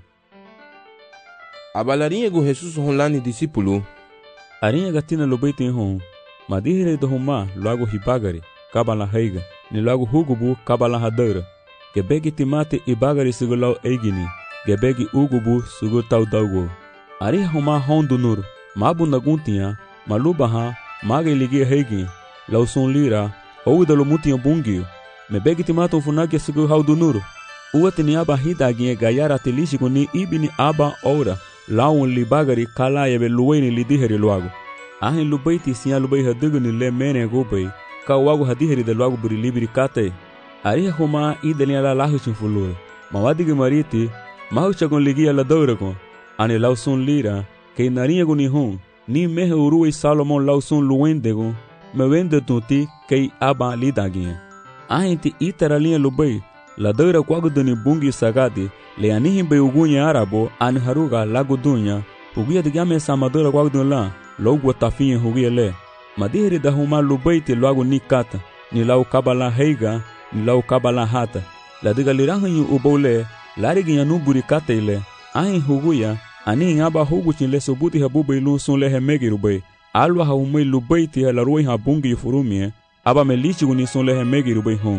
abalarinha go Jesus honlani discípulo arinha gatina lo beitin hon madihire do homa logo hibagari kabala heiga ni logo hugubu kabala hadara gebegi timate ibagari sugulau eigini gebegi ugubu sugu tau daugo ari homa hondu nur mabu naguntia malubaha mage ligi heigi lauson lira ou dalo mutia bungi mebegi timate funake sugu haudu nur uatini aba hidagi gayara telishi kuni ibini aba ora laun libagari kala yebe luweni lidiheri logo ahin lubaiti siya lubai haduguni le mene gobay ka wagu hadiheri de logo buri libiri kate ari homa idenia la lahu chinfulur mawadigi mariti mahu chagon ligia la douragon ani lauson lira ke narinha guni hon ni mehe uruwe Salomon lauson luwendego me wende tuti ke aba lidagi ahin ti itaralinha lubai la doura kwaguduni bungi sagadi le anihin be ugunya arabo ani haruga lagudunya uguya digame samadora kwagudun la logo tafinha hugiele madiheri da huma lubaiti logo nikata ni lau kabala heiga ni lau kabala hata la diga lirahanyu ubole lariginya nuburi kataile ahin huguya ani aba huguchin le sobuti habubai lu sun le hemegi rubai alwa haumai lubaiti la ruai habungi furumie aba melichi guni sun le hemegi rubai hon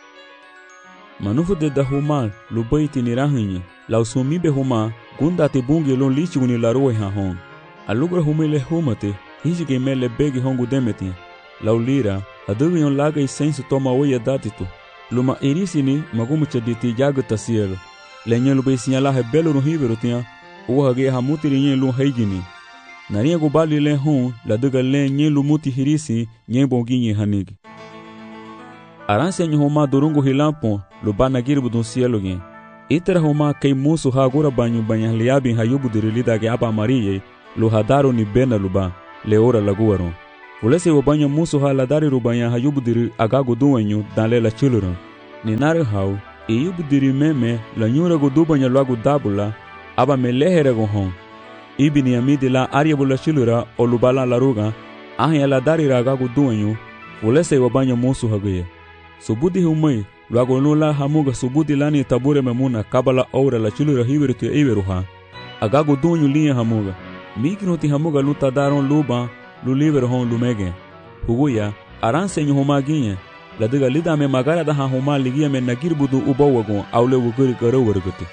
manufu de da huma lubaiti ni rahanyu lau sumibe huma gunda te bungi lon lichi guni la ruai ha hon alugra humele humate hiji ke mele begi hongu demeti laulira adugion laga isensu toma oya datitu luma irisini magumu chaditi jaga tasielo lenye lube sinyala he belo no hibero tia uwage hamutiri nye lu heigini naria gubali le hon la duga le nye lumuti hirisi nye bongi nye hanigi aranse nye homa durungu hilampo lubana girbu dun sielo gen itera homa kei musu hagura banyu banya liabi hayubu dirilida ge aba mariye lo hadaro ni bena luba leora laguaro Fulese wabanya muso ha la dari rubanya ha yubudiri agago duwanyu dan le la chuluran. Ni nare hau, yubudiri meme la nyura go dubanya luago dabula, aba me lehere go hon. Ibi ni amidi la ariabu la chilura o lubala la ruga, ahi la dari ragago duwanyu, fulese wabanya muso hagaya. Subudi humai, luago nula hamuga subudi lani tabure memuna kabala aura la chilura hibiritu ya iberuha. Agago duwanyu liya hamuga. Miknuti hamuga luta daron luba, lu livre hon lumege. Huguya, aranse nyu homaginye, la diga lida me magara da homa ligia me nagir budu ubawagon, aule wuguri garo warguti.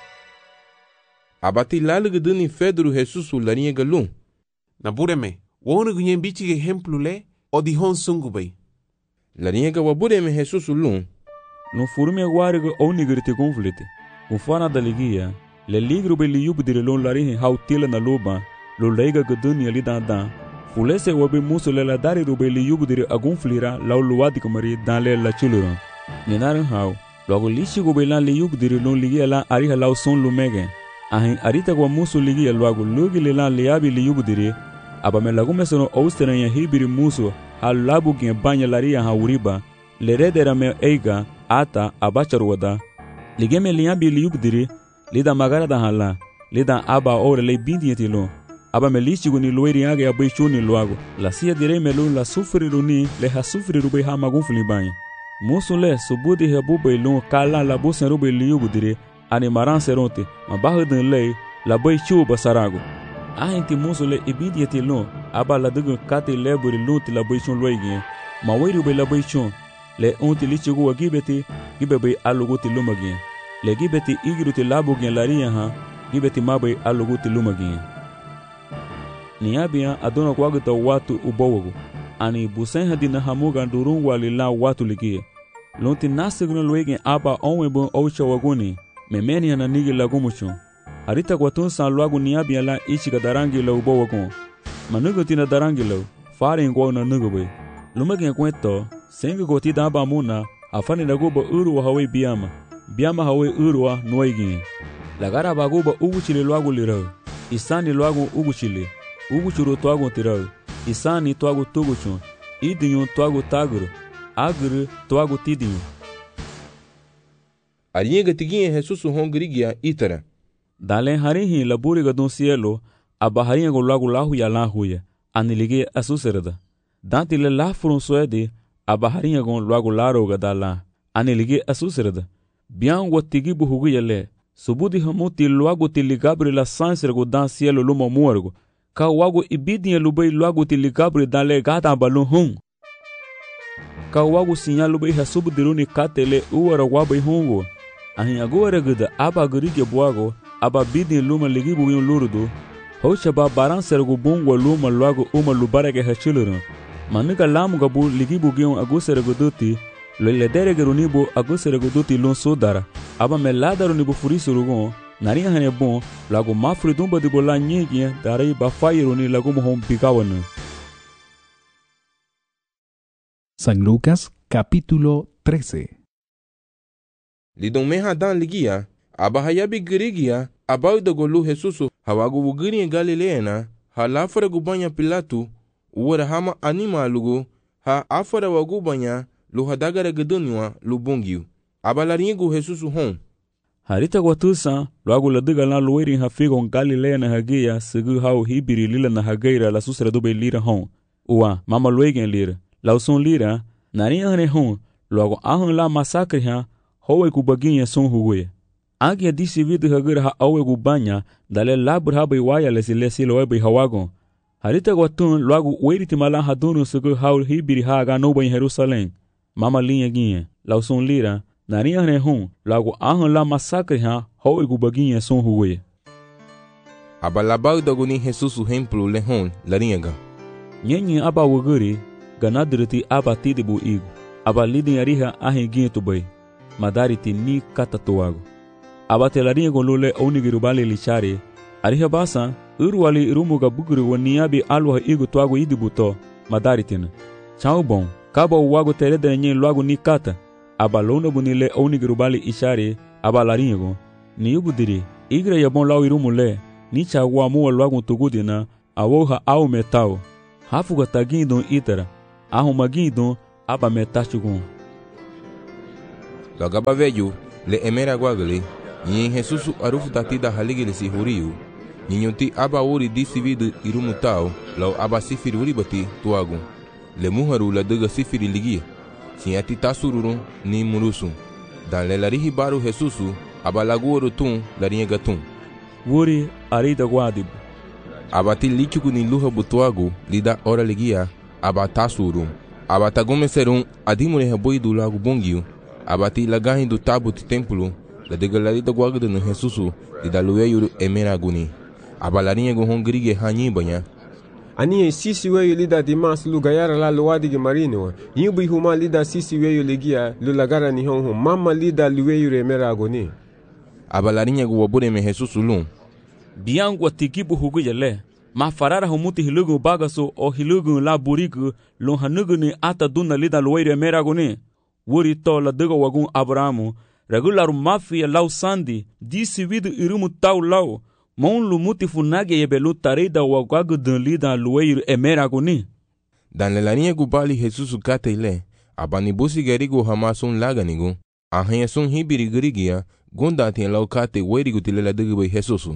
Abati lalguduni Fedru Jesusu larinha galum. Na bureme, wonu gunyen bichi ejemplo le, o di hon sungu bay. Larinha ga wabureme Jesusu lum. No furume guariga ou nigriti conflite. Ufana da ligia, le ligro be li yubdire lon larinhe hautila na luba, lo leiga guduni ali dan. Fulese wabe muso le la dari rube li yubdire agunflira lau luwadi kumari dan le la chuluran. Ninarin hau, logo lishi gobe lan li yubdire lon ligia lan ariha lau son lumege. Ahin arita kwa muso ligia logo lugi le lan liabi li yubdire, aba me lagume sono austeren ya hibiri muso ha labu gen banya laria ha uriba, le redera me eiga ata abacharuwada. Ligeme liabi li yubdire, lida magara da hala, lida aba ore le bindi yetilo. Aba me lichigo ni loeri age ya beichuni loago. La sia direi melun la sufriru ni le ha sufriru bei ha magunfuli banya. Musu le subudi he bubei lun kala la busen rubei liyugu dire ani maran seronte ma bahudin lei la beichu basarago. Ahinti musu le ibidi yeti lun aba la dugu kate leburi lunti la beichun loigin ma weiru bei la beichun le unti lichigo wa gibeti gibebe aluguti lumagin. Le gibeti igiruti labugin lariya ha gibeti mabei aluguti lumagin. Niabia adona kwagita watu ubowogo. Ani busen hadina hamuga durun wali la watu ligie. Lonti nasigno luegen aba onwebon oucha waguni. Memeni na nigi lagumucho. Harita kwatun san luagu niabia la ichiga darangi la ubowogo. Manugo tina darangi la fari ngwa na nugobe. Lumegen kwento sengi goti daba muna afani naguba uruwa hawe biama. Biama hawe uruwa noigin. Lagara baguba uguchile luagu lirao. Isani luagu uguchile. Uguchuru tuagu tirau, isani tuagu tuguchun, idinyu tuagu taguru, aguru tuagu tidinyu. Arinha gatiguinha Jesusu hongrigia itara. Dalen harihi laburi gadun cielo, aba harinha go lagu lahu ya lahuya, anilige asuserda. Danti le lafurun suede, aba harinha go lagu laro gadala, anilige asuserda. Bian watigibu huguya le, subudi hamuti luagu tiligabri la sansere dan cielo luma muergo. Ka wago ibidinha lubei logo tiligabri dan le gata balun hum. Ka wago sinya lubei hasubudiruni katele uwara wabai hungo. Ahin agora gada aba gurige buago, aba bidin luma ligibu yun lurudu. Hocha ba baran sergo bungwa luma logo uma lubarage hachuluran. Manuka lamu gabu ligibu gion agusere duti, le derege runibu agusere duti lun sudara. Aba me ladaro nibu furisu rugon. Narinha hane bom, lago mafri dumba de bola nyingi, darei ba faironi lago mohon picawana. San Lucas, capítulo 13. Lidon meha dan ligia, aba hayabi girigia, abau da golu Jesusu, hawagu wugiri Galileana, ha lafara gubanya Pilatu, uwara hama anima lugu, ha afara wagubanya, lu hadagara gedunwa, lu bungiu. Aba laringu Jesusu hon. Harita kwatusa, loagu la diga la lueri ha figon Galilea na hagia, sigu hau hibiri lila na hageira la susra dube lira hon. Uwa, mama luegen lira. La uson lira, narinha hane hon, loagu ahon la masakri ha, howe kubaginha son huwe. Agia disi vidu hagira ha awe kubanya, dale labur habai waya lesi loebai hawagon. Harita kwatun, loagu ueriti malan hadunu sigu hau hibiri haga noba in Jerusalem. Mama linha ginha, la uson lira, narinha hane hon, lago ahon la masakre ha, howe kubaginha son huwe. Abalabau daguni Jesusu hemplu le hon, larinha. Nyenye aba wuguri, ganadriti aba tidibu igu. Aba lidin ariha ahin ginha tubay. Madariti ni katatuago. Aba telarinha golule onigirubale lichari. Ariha basa, uruwali irumuga buguri waniabi alwa igu tuago idibuto, madaritina. Chao bon, kaba uwago terede nyen luago ni kata. Aba lona bunile onigirubali ishari, aba larinha ni yubudiri. Igre yabon lau irumule, ni cha wa muwa luago tugudina, awoha au metao. hafuga tagindon itara ahumagindon aba metachugun. Logo aba velho le emera guagale e em Jesus arufu tatida haligele si huriu ninhoti aba uri disividu irumutal lau aba sifiri uri bati tuagu le muharu la daga sifiri ligia sin atita sururun ni murusu dan le larihi baru Jesusu aba laguoro tun larinha gatun wuri arida guadibu abati lichuku ni luha butuagu lida ora ligia aba tasurun aba tagomeserun adimure reboidu lago bongiu abati lagahin do tabuti templo la degalarida guagda no Jesusu lida lueyuru emeraguni abalarinha go hongrige hanyi banya ani sisi weyo lida dimas lugayara la luwadige marino yubi huma lida sisi weyo ligia lulagara ni honho mama lida lueyuru emeraguni abalarinha go wabure me Jesusu lum biangwa tikibu hugu yele ma farara humuti hilugu bagaso o hilugu la burigu lo hanugu ni ata duna lida lueyuru emeraguni wuri to la dega wagun Abrahamu regularu mafia lau sandi disi vidu irumu tau lau mon lumuti funage yebelu tarida wagagu dun lida lueiru emeraguni. Dan le larinha gubali Jesusu kate ile abanibusi gerigo hamasun laganigu ahanya sun hibiri gerigia gunda tien lau kate werigu tilela degbe Jesusu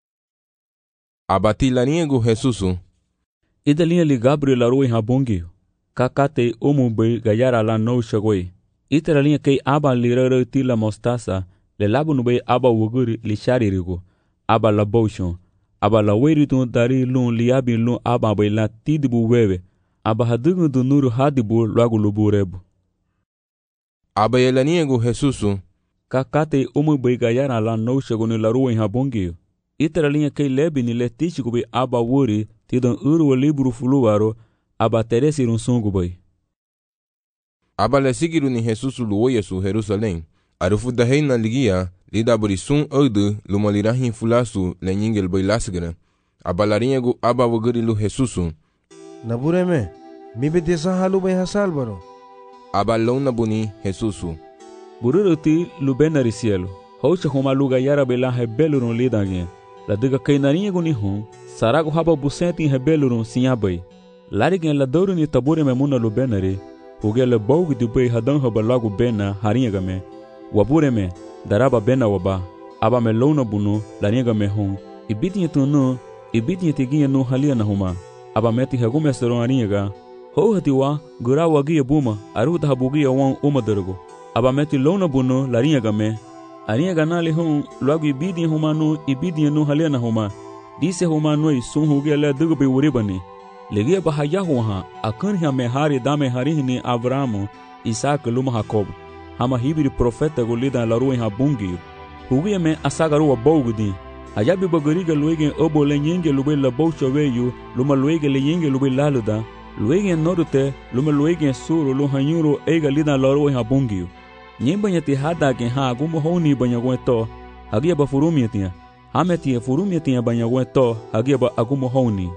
abati larinha gu Jesusu idalinha li Gabriel aroi habongi kakate omu be gayara la no shagoi itera linha kei aba lirara tila mostasa le labu nube aba wuguri li sharirigo aba la boshon aba la weritu dari lun liabi lun aba bai la tidibu wewe aba hadugu du nuru hadibu lagu luburebu aba yelania gu Jesusu kakate omu be gayara la no shagoni la ruin habongi itera linha kei lebi ni le tichiku be aba wuri tidon uru libru fuluwaro aba teresi run sungu bai aba le sigiru ni Jesusu luoya su Jerusalém arufu da reina ligia lida burisun ode lumalirahin fulasu le nyingel bai lasgara aba larinha gu aba wuguri lu Jesusu nabureme mi be desa halu bai hasal baro aba lona buni Jesusu bururuti lu benari cielo hocha homa luga yara bela hebelurun lidagin la diga kainarinha gu ni hum sarago haba busenti hebelurun sinyabai larigen la doru ni tabure memuna lu benari hugele baugu di bai hadan haba lagu bena harinha game wabure me daraba bena waba aba me lona bunu larinha me hum ibitinha tunu ibitinha tiginha no halia na huma aba meti hagume seron harinha ga ho hatiwa gura wagia buma aruda habugia wan umadargo aba meti lona bunu larinha game harinha ganali hum lagu ibitinha huma no ibitinha no halia na huma dise huma no sun hugele dugo be uribani legia bahaya huha akanha me hari dame harihni Abrahamu Isaac luma Jacob hama hibiri profeta golida la ruin habungi hugia me asagaru wa bogudi ayabi bagariga luegen obo lenyenge lube la boucho veyu luma luege lenyenge lube laluda luegen norute luma luegen suru lu hanyuro ega lida la ruin habungi nyimba nyati hada ke ha gumo honi banyagweto hagia ba furumiatia hameti furumiatia banyagweto hagia ba agumo honi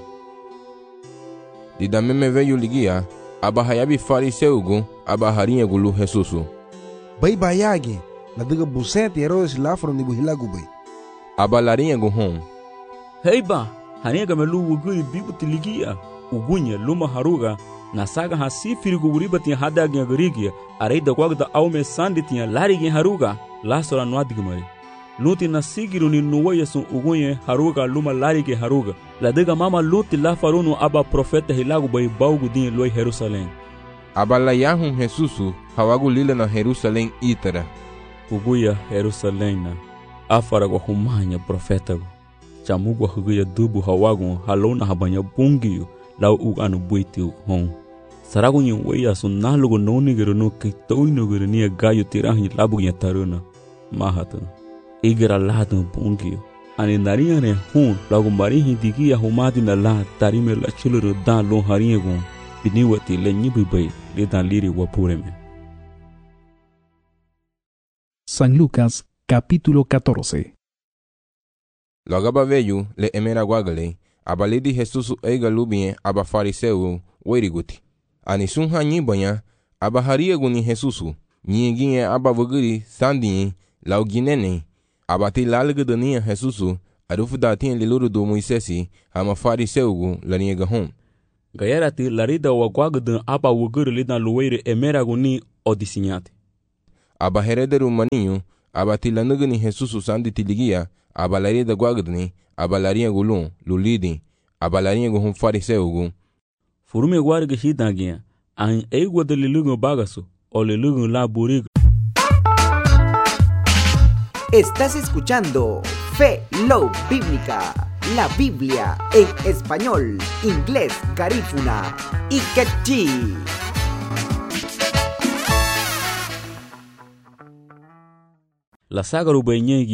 dida meme veio ligia aba hayabi fariseugu aba harinha gu lu Jesusu bai bayage la diga busente Herodes lafro ni buhilagu bai aba larinha gu hom heiba harinha ga melu wuguri bibuti ligia ugunya luma haruga na saga hasifiri gu uribati hadagia garigia areida kwagda aume sanditia larigi haruga lasora nwadigmari luti na sigiru ni nuwaya sun ugunye haruga luma larige haruga la dega mama luti la farunu aba profeta hilagu bai baugu din loi Jerusalém aba la yahum Jesusu hawagu lila na Jerusalém itara uguya Jerusalém na afara go humanya profeta go chamugo huguya dubu hawagu halona habanya bungiyo lau uganu buiti hon saragu nyi weya sun nalugo nonigero no kitoino gero ni gayo tirahi labu nya taruna mahata igera lado bungio ani narinha ne hun lagu marihi digia humadi na la tarime la chuluru dan lo harinha gon biniwati le nyibibai le dan liri wapureme. San Lucas capítulo 14. Logo aba veio le emera guagale abalidi Jesusu ega lubien aba fariseu weriguti ani sun hanyi banya aba haria guni Jesusu nyinginye aba vuguri sandin lau ginene abati lalga dania Jesusu arufu datin liluru do Moisesi hama fariseugu larinha hom gayarati larida wa gwagdun aba wugur lidan luweire emera guni odisinyate. Aba herederu maninho, aba tilanugni Jesus usandi tiligia, aba larida gwagdni, aba larinha gulun, lulidi, aba larinha guhum fariseugu. Furume guarga shidangia, an eigwa de lilugun bagasu, o lilugun la burig. Estás escuchando Fe Love Bíblica, la Biblia en español, inglés, garífuna y quechí. La saga rubeñegi